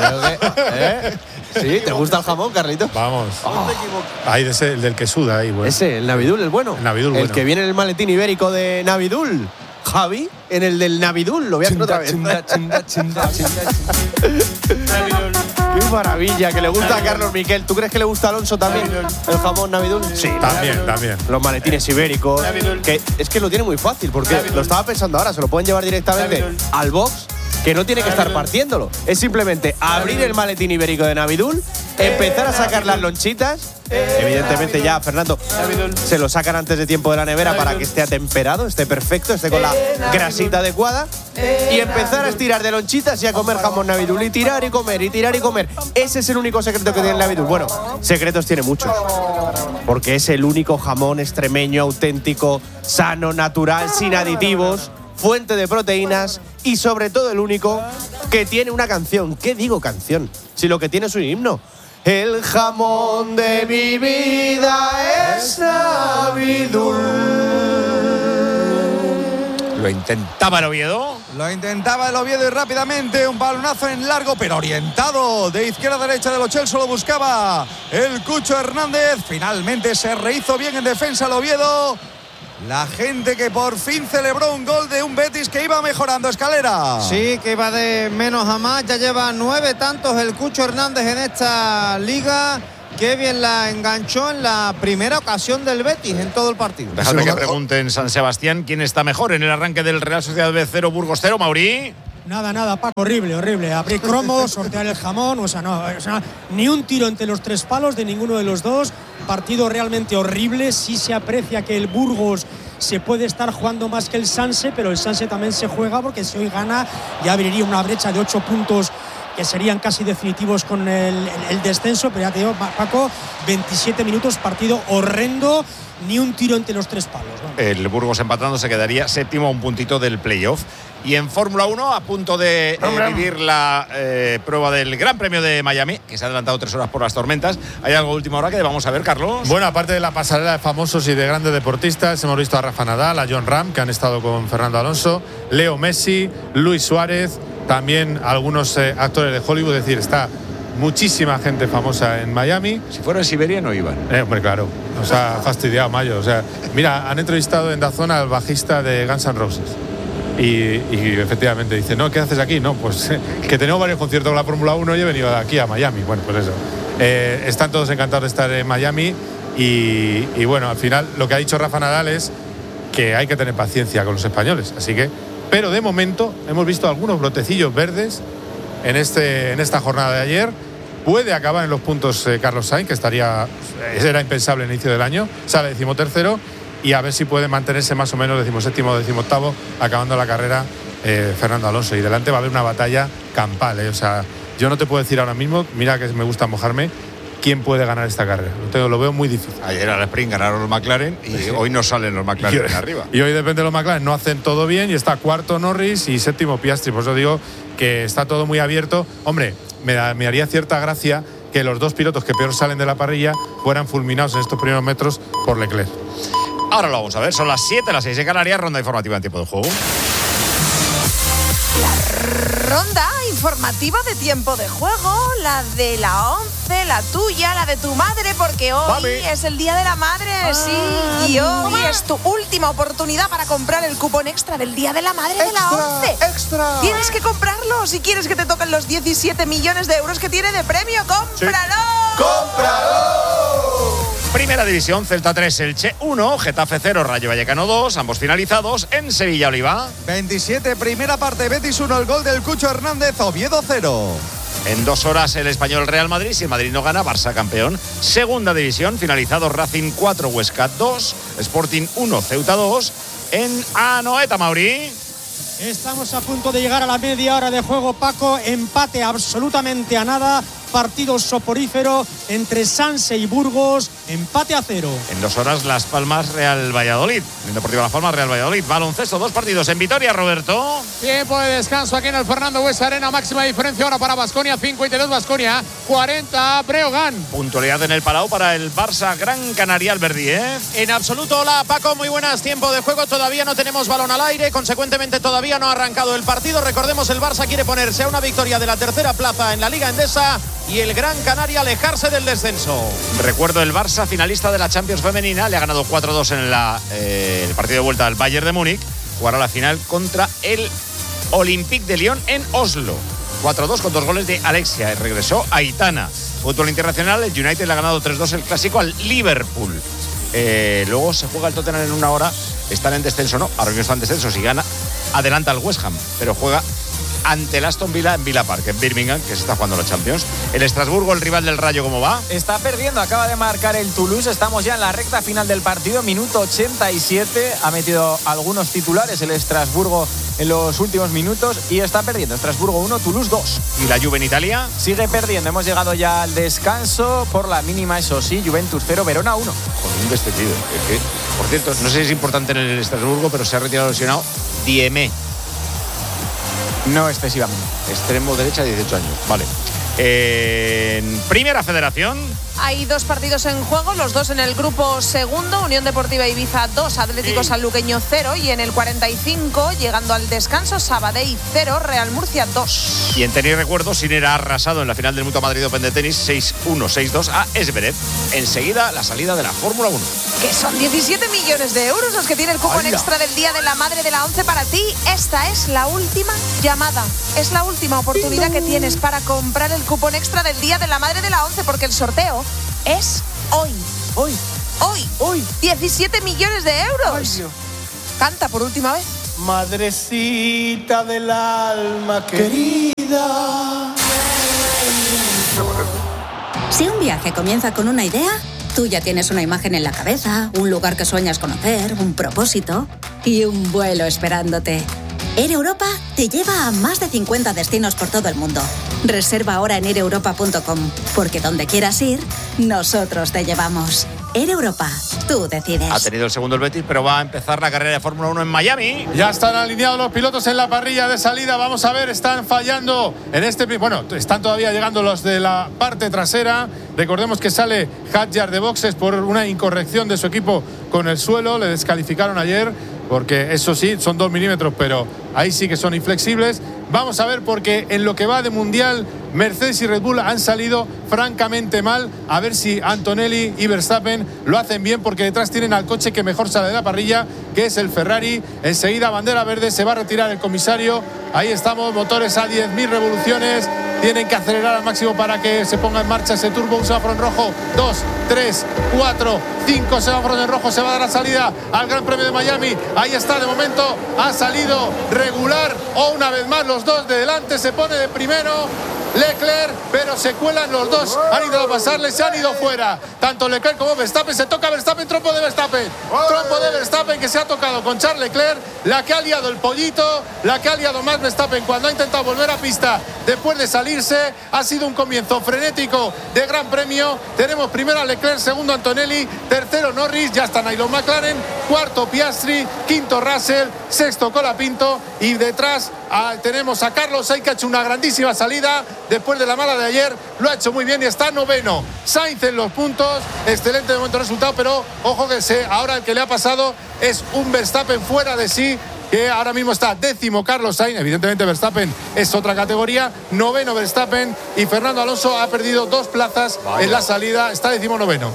¿Sí? ¿Te gusta el jamón, Carlito? Vamos. Ahí el del que suda ahí, bueno. Ese, el Navidul, el bueno. El que viene en el maletín ibérico de Navidul. Javi, en el del Navidul, lo voy a hacer otra vez. Qué maravilla, que le gusta a Carlos Miquel. ¿Tú crees que le gusta a Alonso también el jamón Navidul? Sí, también. Los maletines ibéricos. Que es que lo tiene muy fácil, porque lo estaba pensando ahora, se lo pueden llevar directamente al box, que no tiene que estar partiéndolo. Es simplemente abrir el maletín ibérico de Navidul, empezar a sacar las lonchitas Evidentemente ya, Fernando, se lo sacan antes de tiempo de la nevera para que esté atemperado, esté perfecto, esté con la grasita adecuada y empezar a estirar de lonchitas y a comer jamón Navidul y tirar y comer y tirar y comer. Ese es el único secreto que tiene el Navidul. Bueno, secretos tiene muchos, porque es el único jamón extremeño, auténtico, sano, natural, sin aditivos, fuente de proteínas y sobre todo el único que tiene una canción. ¿Qué digo canción? Si lo que tiene es un himno. El jamón de mi vida es Navidul. Lo intentaba el Oviedo. Lo intentaba el Oviedo y rápidamente un balonazo en largo, pero orientado de izquierda a derecha de Lo Celso. Lo buscaba el Cucho Hernández. Finalmente se rehizo bien en defensa el Oviedo. La gente que por fin celebró un gol de un Betis que iba mejorando, Escalera. Sí, que va de menos a más. Ya lleva 9 tantos el Cucho Hernández en esta liga. Qué bien la enganchó en la primera ocasión del Betis en todo el partido. Déjame que pregunte en San Sebastián quién está mejor en el arranque del Real Sociedad B 0, Burgos 0, Mauri. Nada, Paco, horrible. Abrir cromos, sortear el jamón, ni un tiro entre los tres palos de ninguno de los dos. Partido realmente horrible. Sí se aprecia que el Burgos se puede estar jugando más que el Sanse, pero el Sanse también se juega porque si hoy gana ya abriría una brecha de 8 puntos que serían casi definitivos con el descenso. Pero ya te digo, Paco, 27 minutos, partido horrendo, ni un tiro entre los tres palos. Vamos. El Burgos empatando se quedaría séptimo a un puntito del playoff. Y en Fórmula 1, a punto de vivir la prueba del Gran Premio de Miami, que se ha adelantado 3 horas por las tormentas. ¿Hay algo de última hora que vamos a ver, Carlos? Bueno, aparte de la pasarela de famosos y de grandes deportistas, hemos visto a Rafa Nadal, a Jon Rahm, que han estado con Fernando Alonso, Leo Messi, Luis Suárez, también algunos actores de Hollywood. Es decir, está muchísima gente famosa en Miami. Si fuera en Siberia no iban. Hombre, claro. O sea, fastidiado, Mayo. O sea, mira, han entrevistado en DAZN al bajista de Guns N' Roses. Y efectivamente dice, no, ¿qué haces aquí? No, pues que tenemos varios conciertos con la Fórmula 1 y he venido aquí a Miami. Bueno, pues eso. Están todos encantados de estar en Miami y bueno, al final lo que ha dicho Rafa Nadal es que hay que tener paciencia con los españoles. Así que, pero de momento hemos visto algunos brotecillos verdes en esta jornada de ayer. Puede acabar en los puntos Carlos Sainz, que era impensable el inicio del año, sale 13º. Y a ver si puede mantenerse más o menos 17º o 18º, acabando la carrera Fernando Alonso. Y delante va a haber una batalla campal. O sea, yo no te puedo decir ahora mismo, mira que me gusta mojarme, quién puede ganar esta carrera. Lo veo muy difícil. Ayer al sprint ganaron los McLaren y hoy no salen los McLaren arriba. Y hoy depende de los McLaren, no hacen todo bien y está cuarto Norris y séptimo Piastri. Por eso digo que está todo muy abierto. Hombre, me haría cierta gracia que los dos pilotos que peor salen de la parrilla fueran fulminados en estos primeros metros por Leclerc. Ahora lo vamos a ver, son las 7, las 6 en Canarias, ronda informativa en tiempo de juego. La ronda informativa de tiempo de juego, la de la 11, la tuya, la de tu madre, porque hoy es el Día de la Madre, sí, y hoy es tu última oportunidad para comprar el cupón extra del Día de la Madre de la 11. ¡Extra! Tienes que comprarlo si quieres que te toquen los 17 millones de euros que tiene de premio. ¡Cómpralo! Sí. ¡Cómpralo! Primera división, Celta 3, Elche 1, Getafe 0, Rayo Vallecano 2, ambos finalizados en Sevilla, Oliva. 27, primera parte, Betis 1, el gol del Cucho Hernández, Oviedo 0. En 2 horas el Español Real Madrid, si el Madrid no gana, Barça campeón. Segunda división, finalizados Racing 4, Huesca 2, Sporting 1, Ceuta 2. En Anoeta, Mauri. Estamos a punto de llegar a la media hora de juego, Paco. Empate absolutamente a nada. Partido soporífero entre Sanse y Burgos. Empate a 0. En 2 horas, Las Palmas, Real Valladolid. En Deportiva Las Palmas, Real Valladolid. Baloncesto, 2 partidos en Vitoria, Roberto. Tiempo de descanso aquí en el Fernando Buesa Arena. Máxima diferencia ahora para Baskonia. 52 Baskonia, 40 Breogán. Puntualidad en el Palau para el Barça Gran Canaria, Alberdi, ¿eh? En absoluto, hola Paco, muy buenas. Tiempo de juego, todavía no tenemos balón al aire. Consecuentemente, todavía no ha arrancado el partido. Recordemos, el Barça quiere ponerse a una victoria de la tercera plaza en la Liga Endesa y el Gran Canaria alejarse del descenso. Recuerdo, el Barça, finalista de la Champions femenina, le ha ganado 4-2 en el partido de vuelta al Bayern de Múnich. Jugará la final contra el Olympique de Lyon en Oslo. 4-2 con 2 goles de Alexia. Regresó Aitana. Fútbol internacional, el United le ha ganado 3-2 el clásico al Liverpool. Luego se juega el Tottenham en 1 hora. Están en descenso, no, ahora mismo están en descenso. Si gana, adelanta al West Ham, pero juega ante el Aston Villa en Villa Park, en Birmingham, que se está jugando la Champions. El Estrasburgo, el rival del Rayo, ¿cómo va? Está perdiendo, acaba de marcar el Toulouse. Estamos ya en la recta final del partido, minuto 87. Ha metido algunos titulares el Estrasburgo en los últimos minutos y está perdiendo. Estrasburgo 1, Toulouse 2. ¿Y la Juve en Italia? Sigue perdiendo. Hemos llegado ya al descanso por la mínima, eso sí. Juventus 0, Verona 1. Con un descendido. Por cierto, no sé si es importante en el Estrasburgo, pero se ha retirado lesionado Diemé. No excesivamente. Extremo derecha, 18 años. Vale. En Primera Federación. Hay 2 partidos en juego, los 2 en el grupo segundo. Unión Deportiva Ibiza 2, Atlético Sanluqueño 0. Y en el 45, llegando al descanso, Sabadell 0, Real Murcia 2. Y en tenis recuerdo, Sinner ha arrasado en la final del Mutua Madrid Open de tenis 6-1, 6-2 a Esberev. Enseguida la salida de la Fórmula 1. Que son 17 millones de euros los que tiene el cupón extra del Día de la Madre de la ONCE para ti. Esta es la última llamada. Es la última oportunidad que tienes para comprar el cupón extra del Día de la Madre de la ONCE, porque el sorteo es hoy. Hoy. 17 millones de euros. Ay, Dios. Canta por última vez. Madrecita del alma querida. Si un viaje comienza con una idea, tú ya tienes una imagen en la cabeza, un lugar que sueñas conocer, un propósito y un vuelo esperándote. Air Europa te lleva a más de 50 destinos por todo el mundo. Reserva ahora en aireuropa.com, porque donde quieras ir, nosotros te llevamos. Air Europa, tú decides. Ha tenido el segundo el Betis, pero va a empezar la carrera de Fórmula 1 en Miami. Ya están alineados los pilotos en la parrilla de salida. Vamos a ver, están fallando en este... Bueno, están todavía llegando los de la parte trasera. Recordemos que sale Hadjar de boxes por una incorrección de su equipo con el suelo. Le descalificaron ayer, porque eso sí, son 2 milímetros, pero ahí sí que son inflexibles. Vamos a ver, porque en lo que va de Mundial, Mercedes y Red Bull han salido francamente mal. A ver si Antonelli y Verstappen lo hacen bien, porque detrás tienen al coche que mejor sale de la parrilla, que es el Ferrari. Enseguida bandera verde, se va a retirar el comisario. Ahí estamos, motores a 10.000 revoluciones. Tienen que acelerar al máximo para que se ponga en marcha ese turbo. Un semáforo en rojo, 2, 3, 4, 5 semáforos en rojo. Se va a dar la salida al Gran Premio de Miami. Ahí está, de momento ha salido regular, o una vez más los dos de delante. Se pone de primero Leclerc, pero se cuelan los dos. Han intentado pasarle, se han ido fuera. Tanto Leclerc como Verstappen. Se toca Verstappen, trompo de Verstappen. Trompo de Verstappen que se ha tocado con Charles Leclerc. La que ha liado el pollito, la que ha liado más Verstappen cuando ha intentado volver a pista después de salirse. Ha sido un comienzo frenético de Gran Premio. Tenemos primero a Leclerc, segundo Antonelli, tercero Norris, ya está Nairo McLaren, cuarto Piastri, quinto Russell, sexto Colapinto, y detrás tenemos a Carlos Sainz, que ha hecho una grandísima salida después de la mala de ayer. Lo ha hecho muy bien y está noveno. Sainz en los puntos, excelente de momento resultado, pero ojo que ahora el que le ha pasado es un Verstappen fuera de sí, que ahora mismo está décimo Carlos Sainz. Evidentemente Verstappen es otra categoría. Noveno Verstappen, y Fernando Alonso ha perdido 2 plazas en la salida. Está décimo-noveno.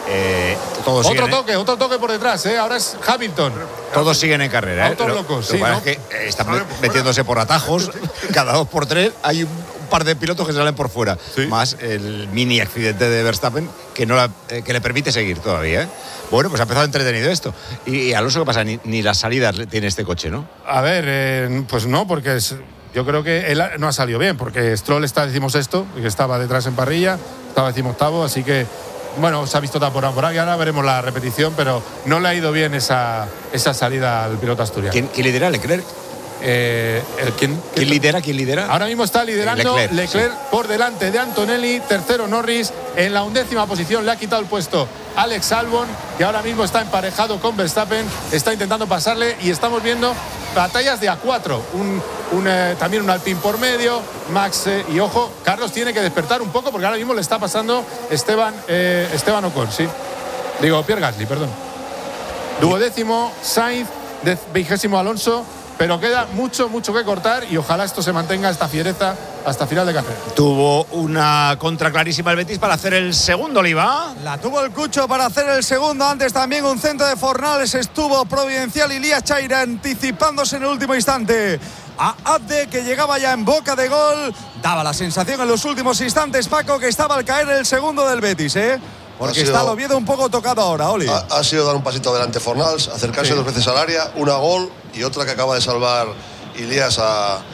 Otro toque por detrás, ahora es Hamilton. Todos siguen en carrera. Autos locos, sí, ¿no? Es que están metiéndose por atajos. Cada 2 por 3 hay un par de pilotos que salen por fuera. ¿Sí? Más el mini accidente de Verstappen que le permite seguir todavía. Bueno, pues ha empezado entretenido esto. Y Alonso, ¿qué pasa? Ni las salidas tiene este coche, ¿no? A ver, pues no, porque yo creo que él no ha salido bien, porque Stroll está decimosexto, que estaba detrás en parrilla, estaba decimoctavo, así que bueno, se ha visto temporada por ahí. Ahora veremos la repetición, pero no le ha ido bien esa salida al piloto asturiano. ¿Quién lidera? ¿Leclerc? ¿Quién lidera? Ahora mismo está liderando Leclerc sí, por delante de Antonelli, tercero Norris. En la 11ª posición le ha quitado el puesto Alex Albon, que ahora mismo está emparejado con Verstappen, está intentando pasarle, y estamos viendo batallas de A4, también un Alpine por medio, Max, y ojo, Carlos tiene que despertar un poco, porque ahora mismo le está pasando Esteban Ocon, sí. Digo, Pierre Gasly, perdón. Duodécimo Sainz, 20º Alonso, pero queda mucho que cortar, y ojalá esto se mantenga, esta fiereza, hasta final de carrera. Tuvo una contra clarísima el Betis para hacer el segundo, Oliva. La tuvo el Cucho para hacer el segundo. Antes también un centro de Fornals estuvo providencial, Ilías Chaira anticipándose en el último instante a Abde, que llegaba ya en boca de gol. Daba la sensación en los últimos instantes, Paco, que estaba al caer el segundo del Betis, porque está el Oviedo un poco tocado ahora, Oli. Ha sido dar un pasito adelante Fornals, acercarse 2 veces al área, una gol y otra que acaba de salvar Ilías a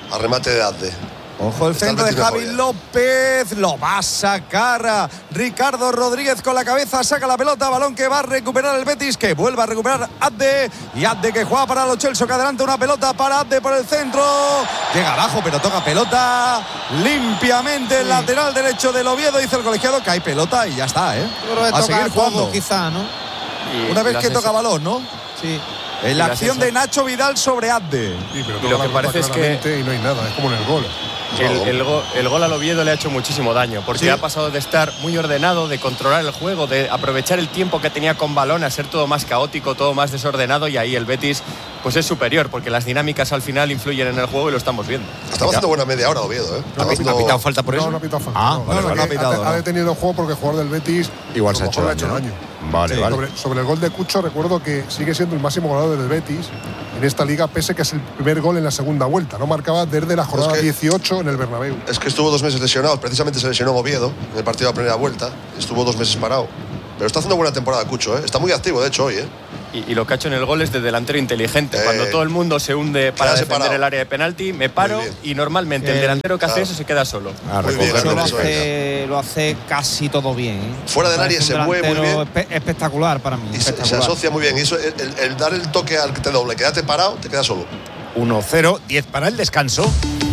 a remate de Adde. Ojo el centro de Javi López, lo va a sacar Ricardo Rodríguez con la cabeza, saca la pelota, balón que va a recuperar el Betis, que vuelve a recuperar Adde, y Adde que juega para Lo Celso, que adelanta una pelota para Adde por el centro, llega abajo pero toca pelota limpiamente el lateral derecho del Oviedo, dice el colegiado que hay pelota y ya está, a seguir jugando quizá, ¿no? Una vez que toca balón, ¿no? Sí. En la acción de Nacho Vidal sobre Adde. Sí, pero y lo que parece es que y no hay nada, es como en el gol. El gol al Oviedo le ha hecho muchísimo daño, porque ha pasado de estar muy ordenado, de controlar el juego, de aprovechar el tiempo que tenía con balón, a ser todo más caótico, todo más desordenado, y ahí el Betis pues es superior, porque las dinámicas al final influyen en el juego y lo estamos viendo. Estaba haciendo buena media hora Oviedo, ¿Ha pitado falta por eso? No ha pitado falta. Ha detenido el juego porque el jugador del Betis igual se ha hecho daño. Vale. Sobre el gol de Cucho, recuerdo que sigue siendo el máximo goleador del Betis en esta liga, pese que es el primer gol en la segunda vuelta. No marcaba desde la jornada 18 en el Bernabéu. Es que estuvo 2 meses lesionado, precisamente se lesionó en Oviedo en el partido de la primera vuelta. Estuvo 2 meses parado. Pero está haciendo buena temporada Cucho, Está muy activo, de hecho, hoy, Y lo que ha hecho en el gol es de delantero inteligente. Cuando todo el mundo se hunde para defender el área de penalti, me paro y normalmente el delantero que hace eso se queda solo. Lo hace casi todo bien. Fuera del área se mueve muy bien. Espectacular para mí. Y se asocia muy bien. Y eso, el dar el toque al que te doble, quédate parado, te quedas solo. 1-0, 10 para el descanso.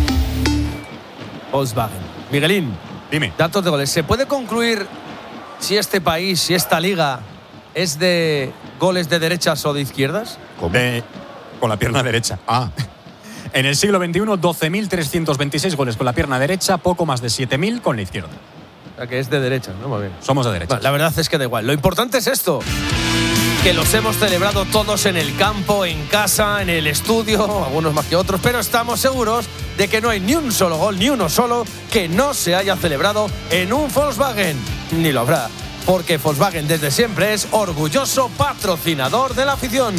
Volkswagen. Miguelín, dime. Datos de goles. ¿Se puede concluir si este país, si esta liga es de goles de derechas o de izquierdas? Con la pierna derecha. En el siglo XXI, 12.326 goles con la pierna derecha, poco más de 7.000 con la izquierda. O sea, que es de derecha, ¿no? Muy bien. Somos de derecha. La verdad es que da igual. Lo importante es esto, que los hemos celebrado todos en el campo, en casa, en el estudio, algunos más que otros, pero estamos seguros de que no hay ni un solo gol, ni uno solo, que no se haya celebrado en un Volkswagen. Ni lo habrá, porque Volkswagen desde siempre es orgulloso patrocinador de la afición.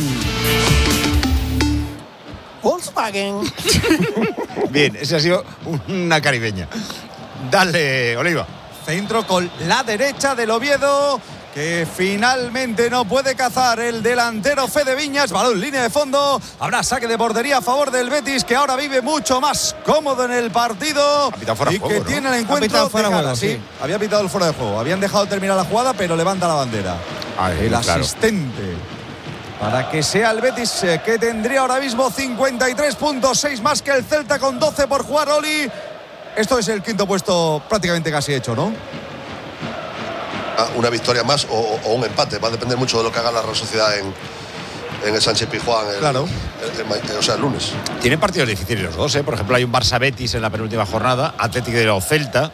Volkswagen. Bien, esa ha sido una caribeña. Dale, Oliva. Centro con la derecha del Oviedo, que finalmente no puede cazar el delantero Fede Viñas. Balón, línea de fondo. Habrá saque de portería a favor del Betis, que ahora vive mucho más cómodo en el partido y que tiene el encuentro de cara. Sí, había pitado el fuera de juego. Habían dejado terminar la jugada, pero levanta la bandera. El asistente. Para que sea el Betis, que tendría ahora mismo 53.6 más que el Celta, con 12 por jugar, Oli. Esto es el quinto puesto prácticamente casi hecho, ¿no? Una victoria más o un empate. Va a depender mucho de lo que haga la Real Sociedad en el Sánchez Pizjuán el lunes. Tienen partidos difíciles los dos, Por ejemplo, hay un Barça-Betis en la penúltima jornada, Atlético de Celta,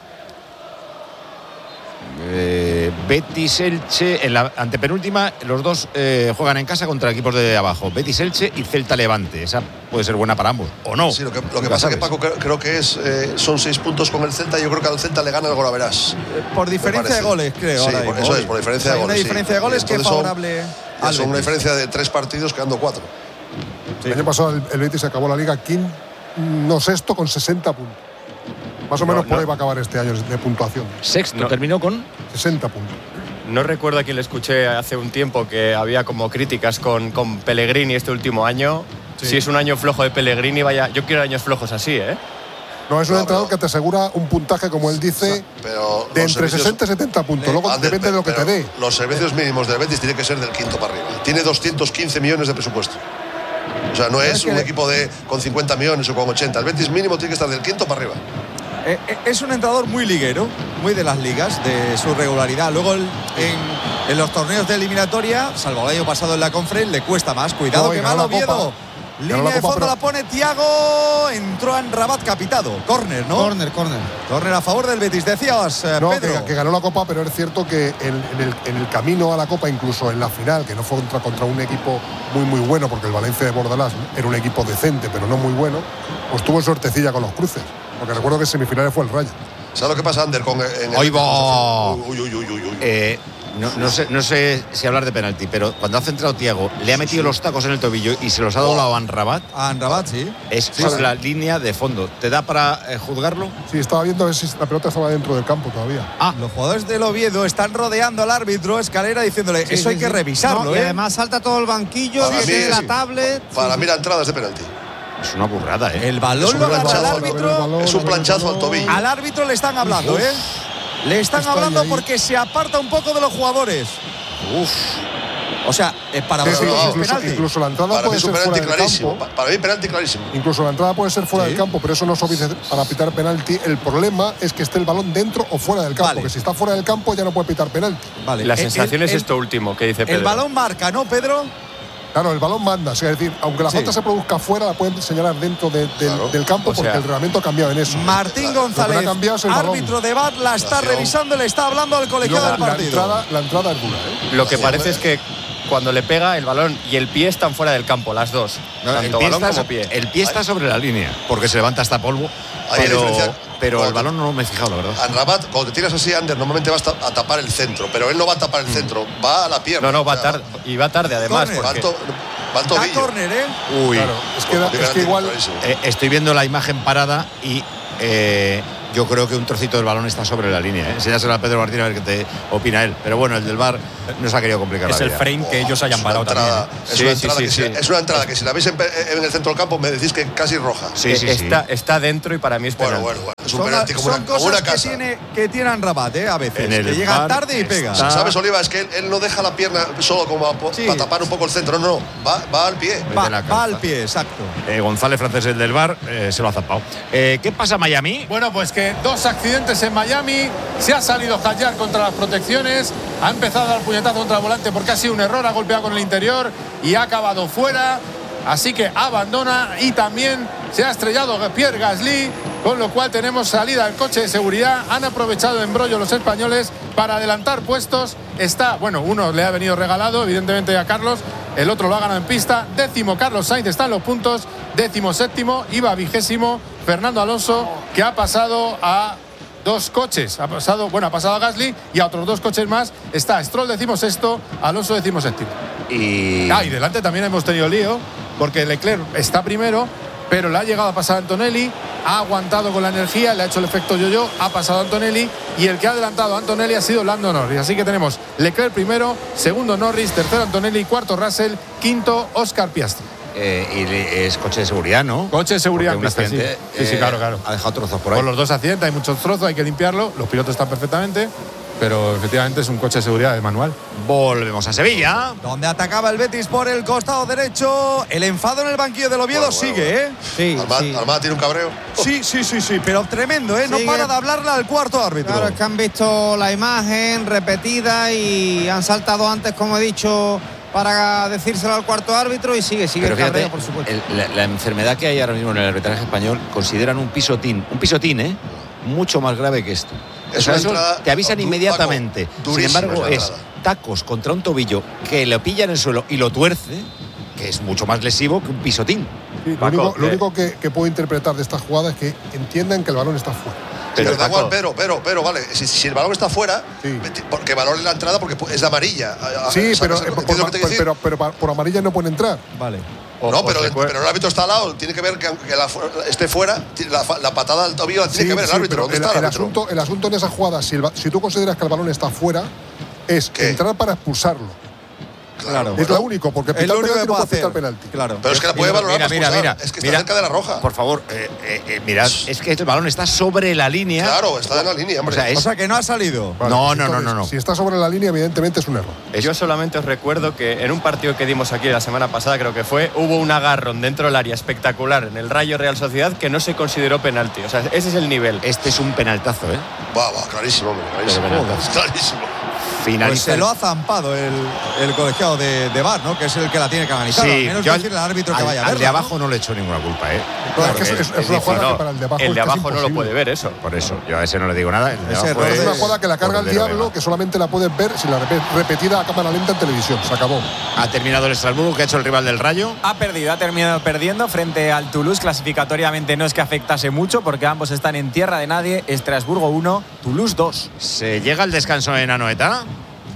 Betis-Elche en la antepenúltima. Los dos juegan en casa contra equipos de abajo, Betis-Elche y Celta-Levante. Esa puede ser buena para ambos, ¿o no? Sí, lo que pasa es que, Paco, creo que son 6 puntos con el Celta. Yo creo que al Celta le gana el Golaverax. Por diferencia de goles, creo. Sí, eso es, por diferencia de goles. Una diferencia de goles que es favorable al Son una diferencia de 3 partidos, quedando 4. El año pasado el Betis acabó la liga sexto con 60 puntos. Más o menos por ahí va a acabar este año de puntuación. Sexto, terminó con 60 puntos. No recuerdo a quién le escuché hace un tiempo que había como críticas con Pellegrini este último año. Sí. Si es un año flojo de Pellegrini, vaya, yo quiero años flojos así, No, es un entrenador que te asegura un puntaje, como él dice, de entre 60 y 70 puntos. Luego depende de lo que te dé. Los servicios mínimos del Betis tienen que ser del quinto para arriba. Tiene 215 millones de presupuesto. O sea, no es un equipo con 50 millones o con 80. El Betis mínimo tiene que estar del quinto para arriba. Es un entrenador muy liguero, muy de las ligas, de su regularidad. Luego en los torneos de eliminatoria, salvo el año pasado en la Conference, le cuesta más. Cuidado, que mal Oviedo. Línea de fondo la pone Thiago. Entró en Rabat capitado. Córner, ¿no? Córner a favor del Betis. Decías, Pedro. Que ganó la Copa, pero es cierto que en el camino a la Copa, incluso en la final, que no fue contra un equipo muy bueno, porque el Valencia de Bordalás era un equipo decente, pero no muy bueno, pues tuvo suertecilla con los cruces. Porque recuerdo que en semifinales fue el Rayo. ¿Sabes lo que pasa, Ander? Hoy va. No sé si hablar de penalti, pero cuando ha centrado Thiago, le ha metido los tacos en el tobillo y se los ha doblado a Amrabat. A Amrabat, sí. Es la línea de fondo. ¿Te da para juzgarlo? Sí, estaba viendo a ver si la pelota estaba dentro del campo todavía. Los jugadores del Oviedo están rodeando al árbitro Escalera diciéndole eso hay que revisarlo. Y además salta todo el banquillo, tiene la tablet. Para mí la entrada es de penalti. Es una burrada, ¿eh? El balón lo agarra el árbitro. Es un planchazo al tobillo. Al árbitro le están hablando, ¿eh? Le están hablando porque se aparta un poco de los jugadores. O sea, para vosotros incluso la entrada puede ser fuera del clarísimo. campo. Para mí penalti clarísimo. Incluso la entrada puede ser fuera del campo, pero eso no es para pitar penalti. El problema es que esté el balón dentro o fuera del campo. Que si está fuera del campo ya no puede pitar penalti. La sensación es esto último que dice Pedro. El balón marca, ¿no, Pedro? Claro, el balón manda. Es decir, aunque la falta se produzca fuera, la pueden señalar dentro del campo, porque el reglamento ha cambiado en eso. Martín González, árbitro de VAR, la está revisando, le está hablando al colegiado del partido. La entrada es dura, ¿eh? Lo que parece es que cuando le pega el balón y el pie están fuera del campo, las dos. Tanto balón como pie. El pie está sobre la línea, porque se levanta hasta polvo. Pero el balón no me he fijado, la verdad. Anrabat, cuando te tiras así, Ander, normalmente vas a tapar el centro, pero él no va a tapar el centro, va a la pierna. No, va tarde. Y va tarde, además. Va al tobillo. Córner, ¿eh? Uy. Claro, es que igual. Estoy viendo la imagen parada y. Yo creo que un trocito del balón está sobre la línea. Enséñaselo a Pedro Martín a ver qué te opina él. Pero bueno, el del VAR nos ha querido complicar la vida. Es el frame que ellos hayan parado también. Es una entrada que si la veis en el centro del campo me decís que casi roja. Está dentro y para mí es penalti. Bueno. Es un penalti como una casa. Que tiene Anrabat, a veces. Que llega tarde y pega. ¿Sabes, Oliva? Es que él no deja la pierna solo como para tapar un poco el centro. No. Va al pie. Va al pie, exacto. González Francés, el del VAR, se lo ha zapado. ¿Qué pasa en Miami? Bueno, pues que 2 accidentes en Miami. Se ha salido Hadjar contra las protecciones. Ha empezado a dar puñetazo contra el volante porque ha sido un error. Ha golpeado con el interior y ha acabado fuera. Así que abandona y también se ha estrellado Pierre Gasly, con lo cual tenemos salida del coche de seguridad. Han aprovechado el embrollo los españoles para adelantar puestos. Uno le ha venido regalado, evidentemente, a Carlos. El otro lo ha ganado en pista. 10º Carlos Sainz está en los puntos. 17º, iba 20º Fernando Alonso, que ha pasado a 2 coches. Ha pasado a Gasly y a otros 2 coches más. Está Stroll 16º, Alonso 17º. Y delante también hemos tenido lío, porque Leclerc está primero, pero le ha llegado a pasar a Antonelli, ha aguantado con la energía, le ha hecho el efecto yo-yo, ha pasado a Antonelli, y el que ha adelantado a Antonelli ha sido Lando Norris. Así que tenemos Leclerc primero, segundo Norris, tercero Antonelli, cuarto Russell, quinto Oscar Piastri. Y es coche de seguridad, ¿no? Coche de seguridad. Un accidente, sí, claro. Ha dejado trozos por ahí. Por los 2 accidentes hay muchos trozos, hay que limpiarlo. Los pilotos están perfectamente, pero efectivamente es un coche de seguridad de manual. Volvemos a Sevilla, donde atacaba el Betis por el costado derecho. El enfado en el banquillo del Oviedo sigue, ¿eh? Sí. Almada tiene un cabreo. Sí, pero tremendo, ¿eh? No para de hablarle al cuarto árbitro. Claro, es que han visto la imagen repetida y han saltado antes, como he dicho, para decírselo al cuarto árbitro, y sigue pero el cabreo, fíjate, por supuesto. La enfermedad que hay ahora mismo en el arbitraje español, consideran un pisotín, mucho más grave que esto. Eso te avisan inmediatamente. Sin embargo, es tacos contra un tobillo que lo pilla en el suelo y lo tuerce, que es mucho más lesivo que un pisotín. Sí, lo único que puedo interpretar de esta jugada es que entiendan que el balón está fuera. Pero da igual, pero vale, si el balón está fuera, porque valore la entrada porque es de amarilla. Sí, pero por amarilla no puede entrar. Vale. Pero el árbitro está al lado, tiene que ver que aunque esté fuera, la patada al tobillo la tiene que ver el árbitro. ¿Dónde está el árbitro? El asunto en esa jugada, si tú consideras que el balón está fuera, es entrar para expulsarlo. Claro. Es lo único, porque es lo único que puede hacer penalti. Claro. Pero es que la puede valorar. Mira, es que está cerca de la roja. Por favor, mirad, es que el balón está sobre la línea. Claro, está en la línea, hombre. O sea que no ha salido. Vale, no. Si está sobre la línea, evidentemente es un error. Yo solamente os recuerdo que en un partido que dimos aquí la semana pasada, creo que fue, hubo un agarrón dentro del área espectacular en el Rayo Real Sociedad que no se consideró penalti. O sea, ese es el nivel. Este es un penaltazo, ¿eh? Va, clarísimo, hombre, clarísimo. Finaliza. Pues se lo ha zampado el colegiado de VAR, ¿no? Que es el que la tiene que analizar. Sí, al menos decirle al árbitro que vaya a verla. Al de abajo no le echo ninguna culpa, ¿eh? Claro, es una jugada que para el de abajo. El de abajo no lo puede ver, eso. Por eso, yo a ese no le digo nada. Es una jugada que la carga el diablo, que solamente la puedes ver si la repetida a cámara lenta en televisión. Se acabó. Ha terminado el Estrasburgo, que ha hecho el rival del Rayo. Ha terminado perdiendo frente al Toulouse. Clasificatoriamente no es que afectase mucho, porque ambos están en tierra de nadie. Estrasburgo 1, Toulouse 2. Se llega al descanso en Anoeta.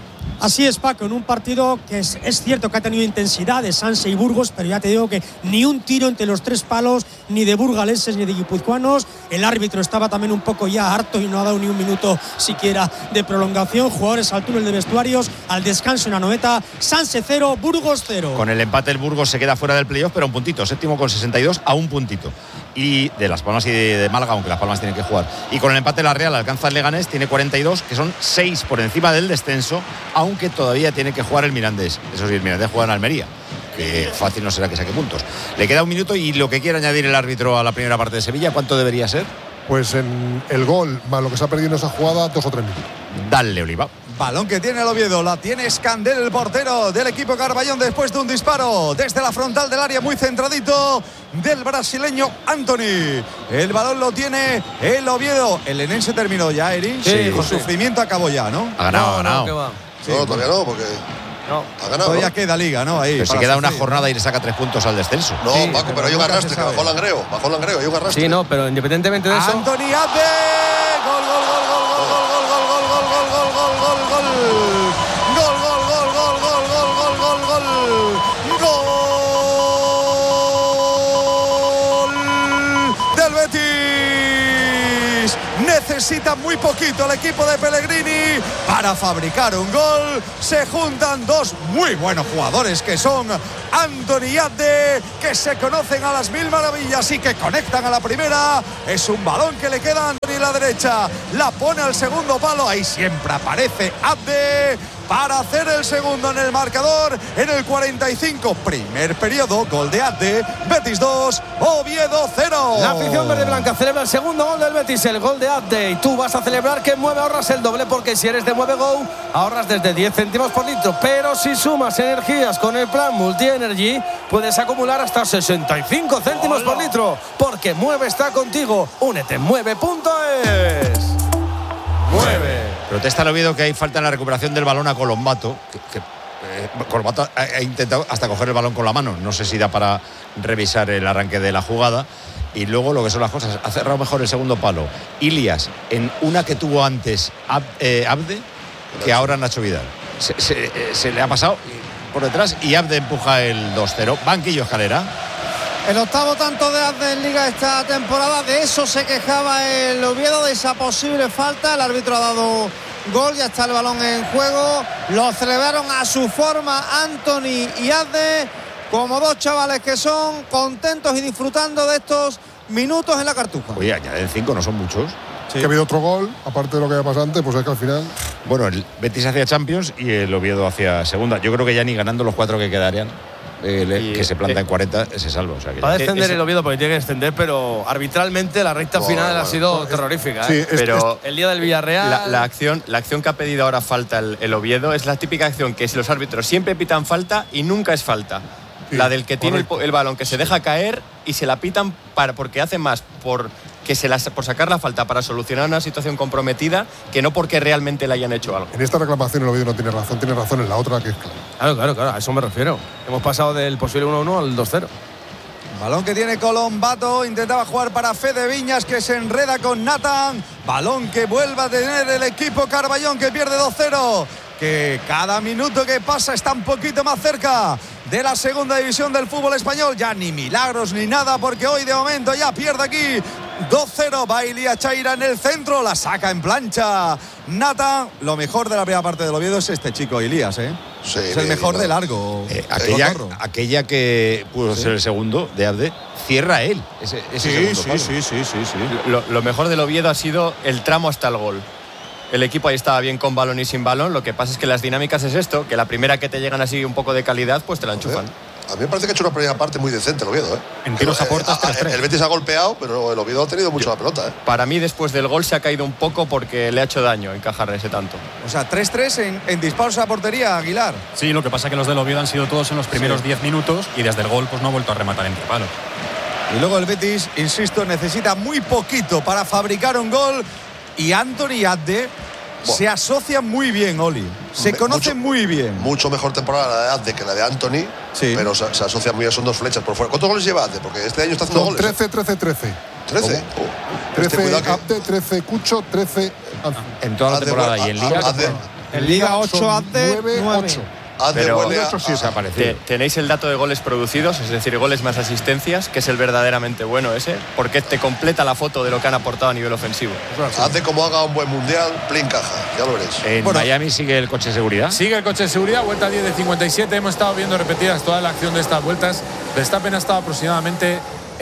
Así es, Paco, en un partido que es cierto que ha tenido intensidad de Sanse y Burgos, pero ya te digo que ni un tiro entre los tres palos, ni de burgaleses ni de guipuzcoanos. El árbitro estaba también un poco ya harto y no ha dado ni un minuto siquiera de prolongación. Jugadores al túnel de vestuarios, al descanso en Anoeta, Sanse 0, Burgos 0. Con el empate el Burgos se queda fuera del playoff, pero un puntito, séptimo con 62 a un puntito. Y de Las Palmas y de Málaga, aunque Las Palmas tienen que jugar. Y con el empate la Real alcanza el Leganés, tiene 42, que son 6 por encima del descenso, aunque todavía tiene que jugar el Mirandés. Eso sí, el Mirandés juega en Almería, que fácil no será que saque puntos. Le queda un minuto y lo que quiere añadir el árbitro a la primera parte de Sevilla, ¿cuánto debería ser? Pues en el gol, más lo que se ha perdido en esa jugada, 2 o 3 minutos. Dale, Oliva. Balón que tiene el Oviedo, la tiene Escandel, el portero del equipo Carballón, después de un disparo desde la frontal del área, muy centradito, del brasileño Anthony. El balón lo tiene el Oviedo. El Enense terminó ya, Erin. Sí, con sufrimiento acabó ya, ¿no? Ha ganado, No, todavía no, porque ha ganado. Todavía queda liga, ¿no? Ahí. Pero si queda una jornada y le saca 3 puntos al descenso. No, sí, Paco, pero hay un arrastre, que bajó el Langreo, hay un arrastre. Sí, no, pero independientemente de eso. Anthony Abde. Gol. Del Betis. Necesita muy poquito el equipo de Pellegrini para fabricar un gol. Se juntan dos muy buenos jugadores que son Anthony y Abde, que se conocen a las mil maravillas y que conectan a la primera. Es un balón que le queda a Anthony en la derecha, la pone al segundo palo, ahí siempre aparece Abde para hacer el segundo en el marcador en el 45. Primer periodo, gol de Abde, Betis 2, Oviedo 0. La afición verde blanca celebra el segundo gol del Betis, el gol de Abde, y tú vas a celebrar que en Mueve ahorras el doble, porque si eres de Mueve Go ahorras desde 10 céntimos por litro, pero si sumas energías con el plan Multi Energy puedes acumular hasta 65 céntimos por litro, porque Mueve está contigo. Únete en mueve.es. Mueve. Protesta el Oviedo que hay falta en la recuperación del balón a Colombato. Colombato ha intentado hasta coger el balón con la mano. No sé si da para revisar el arranque de la jugada. Y luego lo que son las cosas, ha cerrado mejor el segundo palo Ilias en una que tuvo antes Abde que ahora Nacho Vidal. Se le ha pasado por detrás y Abde empuja el 2-0. Banquillo Escalera. El octavo tanto de Abde en Liga esta temporada, de eso se quejaba el Oviedo, de esa posible falta. El árbitro ha dado gol, ya está el balón en juego. Lo celebraron a su forma Anthony y Abde, como dos chavales que son, contentos y disfrutando de estos minutos en la Cartuja. Oye, añaden 5, no son muchos. Sí. Que ha habido otro gol, aparte de lo que había pasado antes, pues es que al final. Bueno, el Betis hacia Champions y el Oviedo hacia segunda. Yo creo que ya ni ganando los 4 que quedarían, que se planta en 40, se salva. O sea, que va a descender el Oviedo porque tiene que descender, pero arbitralmente la recta final ha sido terrorífica. Sí, pero el día del Villarreal. La acción que ha pedido ahora falta el Oviedo es la típica acción que si los árbitros siempre pitan falta y nunca es falta. Sí, la del que tiene el balón que se deja caer y se la pitan porque hace más por sacar la falta para solucionar una situación comprometida que no porque realmente le hayan hecho algo. En esta reclamación el Oviedo no tiene razón en la otra, que es claro. Claro, a eso me refiero. Hemos pasado del posible 1-1 al 2-0. Balón que tiene Colombato, intentaba jugar para Fede Viñas, que se enreda con Nathan. Balón que vuelve a tener el equipo Carballón, que pierde 2-0. Que cada minuto que pasa está un poquito más cerca de la segunda división del fútbol español. Ya ni milagros ni nada, porque hoy de momento ya pierde aquí 2-0. Va Ilias Chaira en el centro, la saca en plancha Nathan. Lo mejor de la primera parte del Oviedo es este chico Ilias, Sí, es el mejor de largo. Aquella que pudo ser el segundo de Abde, cierra él ese segundo palo. Sí. Lo mejor del Oviedo ha sido el tramo hasta el gol. El equipo ahí estaba bien con balón y sin balón. Lo que pasa es que las dinámicas es esto, que la primera que te llegan así un poco de calidad, pues te la enchufan. A mí me parece que ha hecho una primera parte muy decente el Oviedo. En tiros a puertas 3-3. El Betis ha golpeado, pero el Oviedo ha tenido mucho la pelota. Para mí, después del gol se ha caído un poco porque le ha hecho daño encajar ese tanto. O sea, 3-3 en disparos a portería, Aguilar. Sí, lo que pasa es que los del Oviedo han sido todos en los primeros 10 minutos y desde el gol pues no ha vuelto a rematar entre palos. Y luego el Betis, insisto, necesita muy poquito para fabricar un gol. Y Anthony Abde se asocian muy bien, Oli. Se conocen muy bien. Mucho mejor temporada la de Abde que la de Anthony, pero se asocian muy bien, son dos flechas por fuera. ¿Cuántos goles lleva Abde? Porque este año está haciendo goles. 13. 13 Abde, 13 Cucho, 13 en toda la temporada y en Liga. En Liga 8 hace 9. Pero desaparecido. ¿Tenéis el dato de goles producidos? Es decir, goles más asistencias, que es el verdaderamente bueno ese, porque te completa la foto de lo que han aportado a nivel ofensivo. Hace como haga un buen mundial, plin caja, ya lo veréis. En Miami sigue el coche de seguridad. Sigue el coche de seguridad, vuelta 10 de 57. Hemos estado viendo repetidas toda la acción de estas vueltas. Verstappen ha estado aproximadamente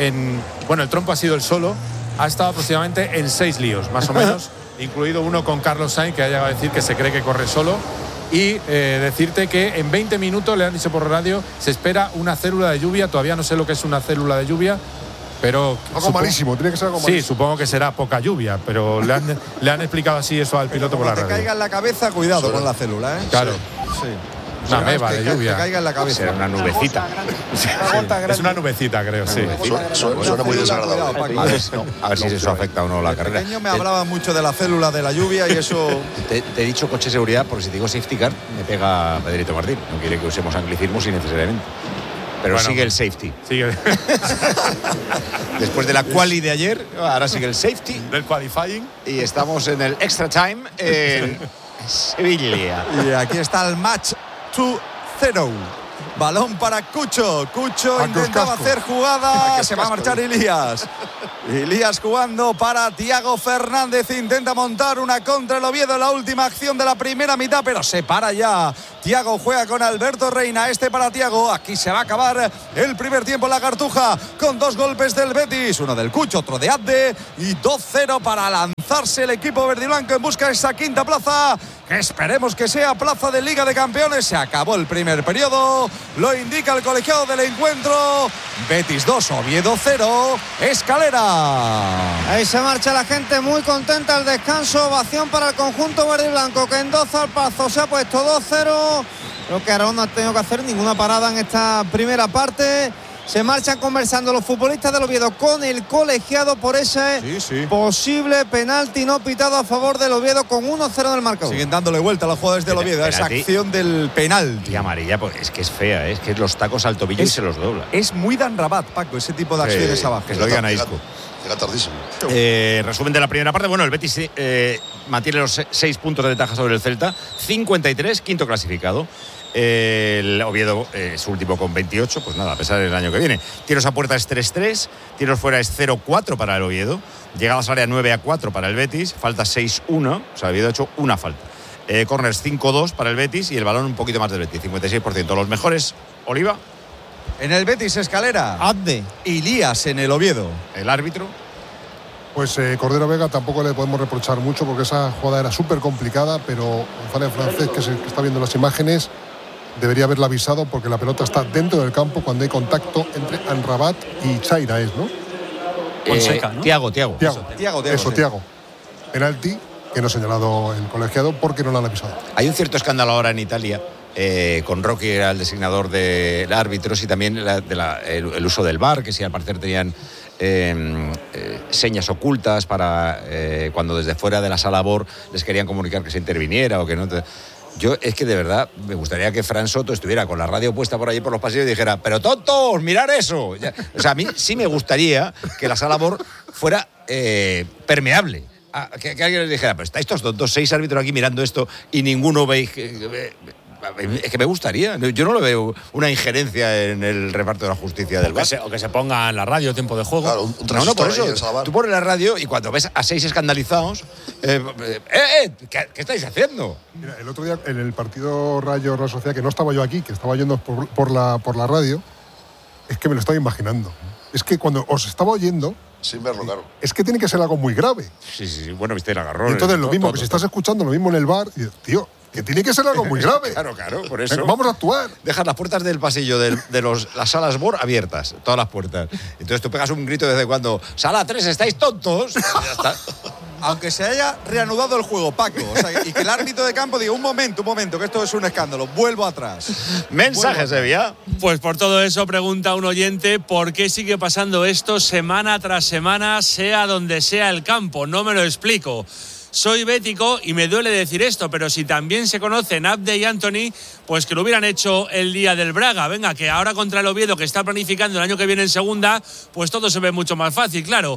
el trompo ha sido el solo, ha estado aproximadamente en 6 líos, más o menos, incluido uno con Carlos Sainz, que ha llegado a decir que se cree que corre solo. Y decirte que en 20 minutos, le han dicho por radio, se espera una célula de lluvia. Todavía no sé lo que es una célula de lluvia, pero algo malísimo, tiene que ser algo malísimo. Sí, supongo que será poca lluvia, pero le han explicado así eso al piloto por la radio. Que te caiga en la cabeza, cuidado con la célula, ¿eh? Claro. Sí. Una meva de lluvia. Que caiga en la cabeza. Será una nubecita. Es una nubecita, creo, sí. Suena muy desagradable. A ver si eso afecta o no la carrera. Me hablaba mucho de la célula de la lluvia y eso. Te he dicho coche de seguridad porque si te digo safety car me pega Pedrito Martín. No quiere que usemos anglicismos innecesariamente. Pero bueno, sigue el safety. Sigue. Después de la quali de ayer, ahora sigue el safety. Del qualifying. Y estamos en el extra time en Sevilla. Y aquí está el match 2-0. Balón para Cucho. Cucho intentaba hacer jugada. Se va a marchar Ilías. Ilías jugando para Thiago Fernández. Intenta montar una contra el Oviedo en la última acción de la primera mitad, pero se para ya. Thiago juega con Alberto Reina. Para Thiago. Aquí se va a acabar el primer tiempo en la Cartuja con 2 golpes del Betis. Uno del Cucho, otro de Abde. Y 2-0 para lanzarse el equipo verdiblanco en busca de esa quinta plaza, que esperemos que sea plaza de Liga de Campeones. Se acabó el primer periodo. Lo indica el colegiado del encuentro. Betis 2, Oviedo 0. Escalera. Ahí se marcha la gente muy contenta al descanso. Ovación para el conjunto verde y blanco, que en 2 al Pazo se ha puesto 2-0. Creo que Aragón no ha tenido que hacer ninguna parada en esta primera parte. Se marchan conversando los futbolistas del Oviedo con el colegiado por ese posible penalti no pitado a favor del Oviedo, con 1-0 en el marcador. Siguen dándole vuelta a los jugadores del Oviedo a esa acción del penalti. Y amarilla, pues es que es fea, es que los tacos al tobillo y se los dobla. Es muy Dan Rabat, Paco, ese tipo de acciones abajo. Que lo digan a Isco. Llega tardísimo. Resumen de la primera parte. Bueno, el Betis mantiene los 6 puntos de ventaja sobre el Celta. 53, quinto clasificado. El Oviedo es último con 28, pues nada, a pesar del año que viene. Tiros a puerta es 3-3, tiros fuera es 0-4 para el Oviedo, llegadas al área 9-4 para el Betis, falta 6-1, o sea, el Oviedo ha hecho una falta. Corners 5-2 para el Betis y el balón un poquito más del Betis, 56%. Los mejores, Oliva. En el Betis, Escalera. Abde. Ilías en el Oviedo. El árbitro. Pues Cordero Vega tampoco le podemos reprochar mucho porque esa jugada era súper complicada, pero González Francés, que es el que está viendo las imágenes, debería haberla avisado porque la pelota está dentro del campo cuando hay contacto entre Anrabat y Chaira, ¿no? ¿no? Thiago. Thiago. Penalti que no ha señalado el colegiado porque no lo han avisado. Hay un cierto escándalo ahora en Italia con Rocky, era el designador de árbitros, y también el uso del VAR, que si al parecer tenían señas ocultas para cuando desde fuera de la sala BOR les querían comunicar que se interviniera o que no. Yo es que de verdad me gustaría que Fran Soto estuviera con la radio puesta por allí por los pasillos y dijera: pero tontos, mirar eso. Ya, o sea, a mí sí me gustaría que la sala BOR fuera permeable. Que alguien les dijera: pero estáis todos 6 árbitros aquí mirando esto y ninguno veis. Es que me gustaría. Yo no le veo una injerencia en el reparto de la justicia del VAR. O que se ponga en la radio tiempo de juego. Claro, no, por eso. Tú pones la radio y cuando ves a 6 escandalizados, ¿qué estáis haciendo? Mira, el otro día en el partido Rayo Real Sociedad, que no estaba yo aquí, que estaba oyendo por la radio, es que me lo estaba imaginando. Es que cuando os estaba oyendo, sin verlo, claro, es que tiene que ser algo muy grave. Sí. Bueno, viste el agarrón. Y entonces lo mismo, que si estás escuchando lo mismo en el bar, y tío, que tiene que ser algo muy grave. Claro, por eso. Vamos a actuar. Dejas las puertas del pasillo de las salas BOR abiertas, todas las puertas. Entonces tú pegas un grito de vez en cuando: sala 3, ¿estáis tontos? Y ya está. Aunque se haya reanudado el juego, Paco, o sea, y que el árbitro de campo diga: un momento, que esto es un escándalo, vuelvo atrás. Mensaje, Sevilla. Pues por todo eso pregunta un oyente: ¿por qué sigue pasando esto semana tras semana, sea donde sea el campo? No me lo explico. Soy bético y me duele decir esto, pero si también se conocen Abde y Anthony, pues que lo hubieran hecho el día del Braga. Venga, que ahora contra el Oviedo, que está planificando el año que viene en segunda, pues todo se ve mucho más fácil, claro.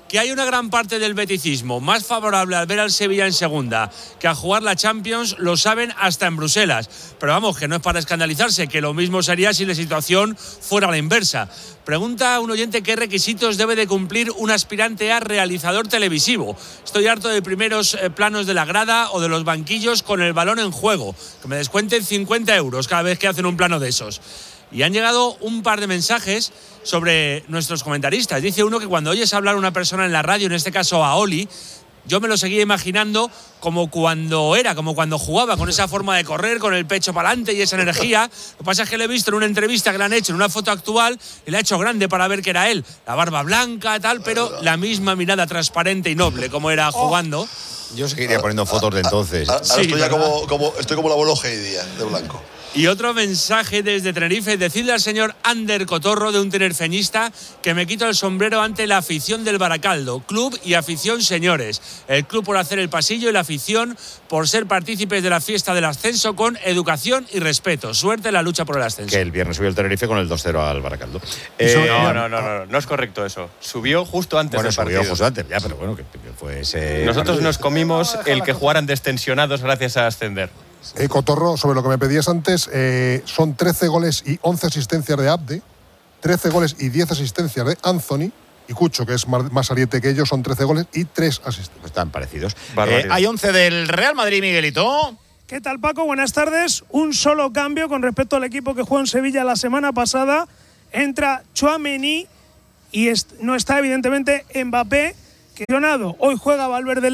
Que hay una gran parte del beticismo más favorable al ver al Sevilla en segunda que a jugar la Champions, lo saben hasta en Bruselas. Pero vamos, que no es para escandalizarse, que lo mismo sería si la situación fuera la inversa. Pregunta a un oyente qué requisitos debe de cumplir un aspirante a realizador televisivo. Estoy harto de primeros planos de la grada o de los banquillos con el balón en juego. Que me descuenten 50 euros cada vez que hacen un plano de esos. Y han llegado un par de mensajes sobre nuestros comentaristas. Dice uno que cuando oyes hablar a una persona en la radio, en este caso a Oli, yo me lo seguía imaginando como cuando jugaba, con esa forma de correr, con el pecho para adelante y esa energía. Lo que pasa es que le he visto en una entrevista que le han hecho, en una foto actual, y le ha hecho grande para ver que era él. La barba blanca, tal, pero la misma mirada transparente y noble como era jugando. Yo seguiría poniendo fotos de entonces. Ahora estoy ya estoy como el abuelo Heidi, de blanco. Y otro mensaje desde Tenerife: decidle al señor Ander Cotorro, de un tinerfeñista, que me quito el sombrero ante la afición del Baracaldo. Club y afición, señores. El club por hacer el pasillo y la afición por ser partícipes de la fiesta del ascenso con educación y respeto. Suerte en la lucha por el ascenso. Que el viernes subió el Tenerife con el 2-0 al Baracaldo. No es correcto eso. Subió justo antes del partido. Subió justo antes, ya, pero bueno, que fue ese... Nosotros nos comimos el que jugaran descensionados gracias a ascender. Cotorro, sobre lo que me pedías antes, son 13 goles y 11 asistencias de Abde, 13 goles y 10 asistencias de Anthony, y Cucho, que es más ariete que ellos, son 13 goles y 3 asistencias. Están parecidos. Hay 11 del Real Madrid, Miguelito. ¿Qué tal, Paco? Buenas tardes. Un solo cambio con respecto al equipo que jugó en Sevilla la semana pasada. Entra Tchouaméni y no está, evidentemente, Mbappé, que hoy juega Valverde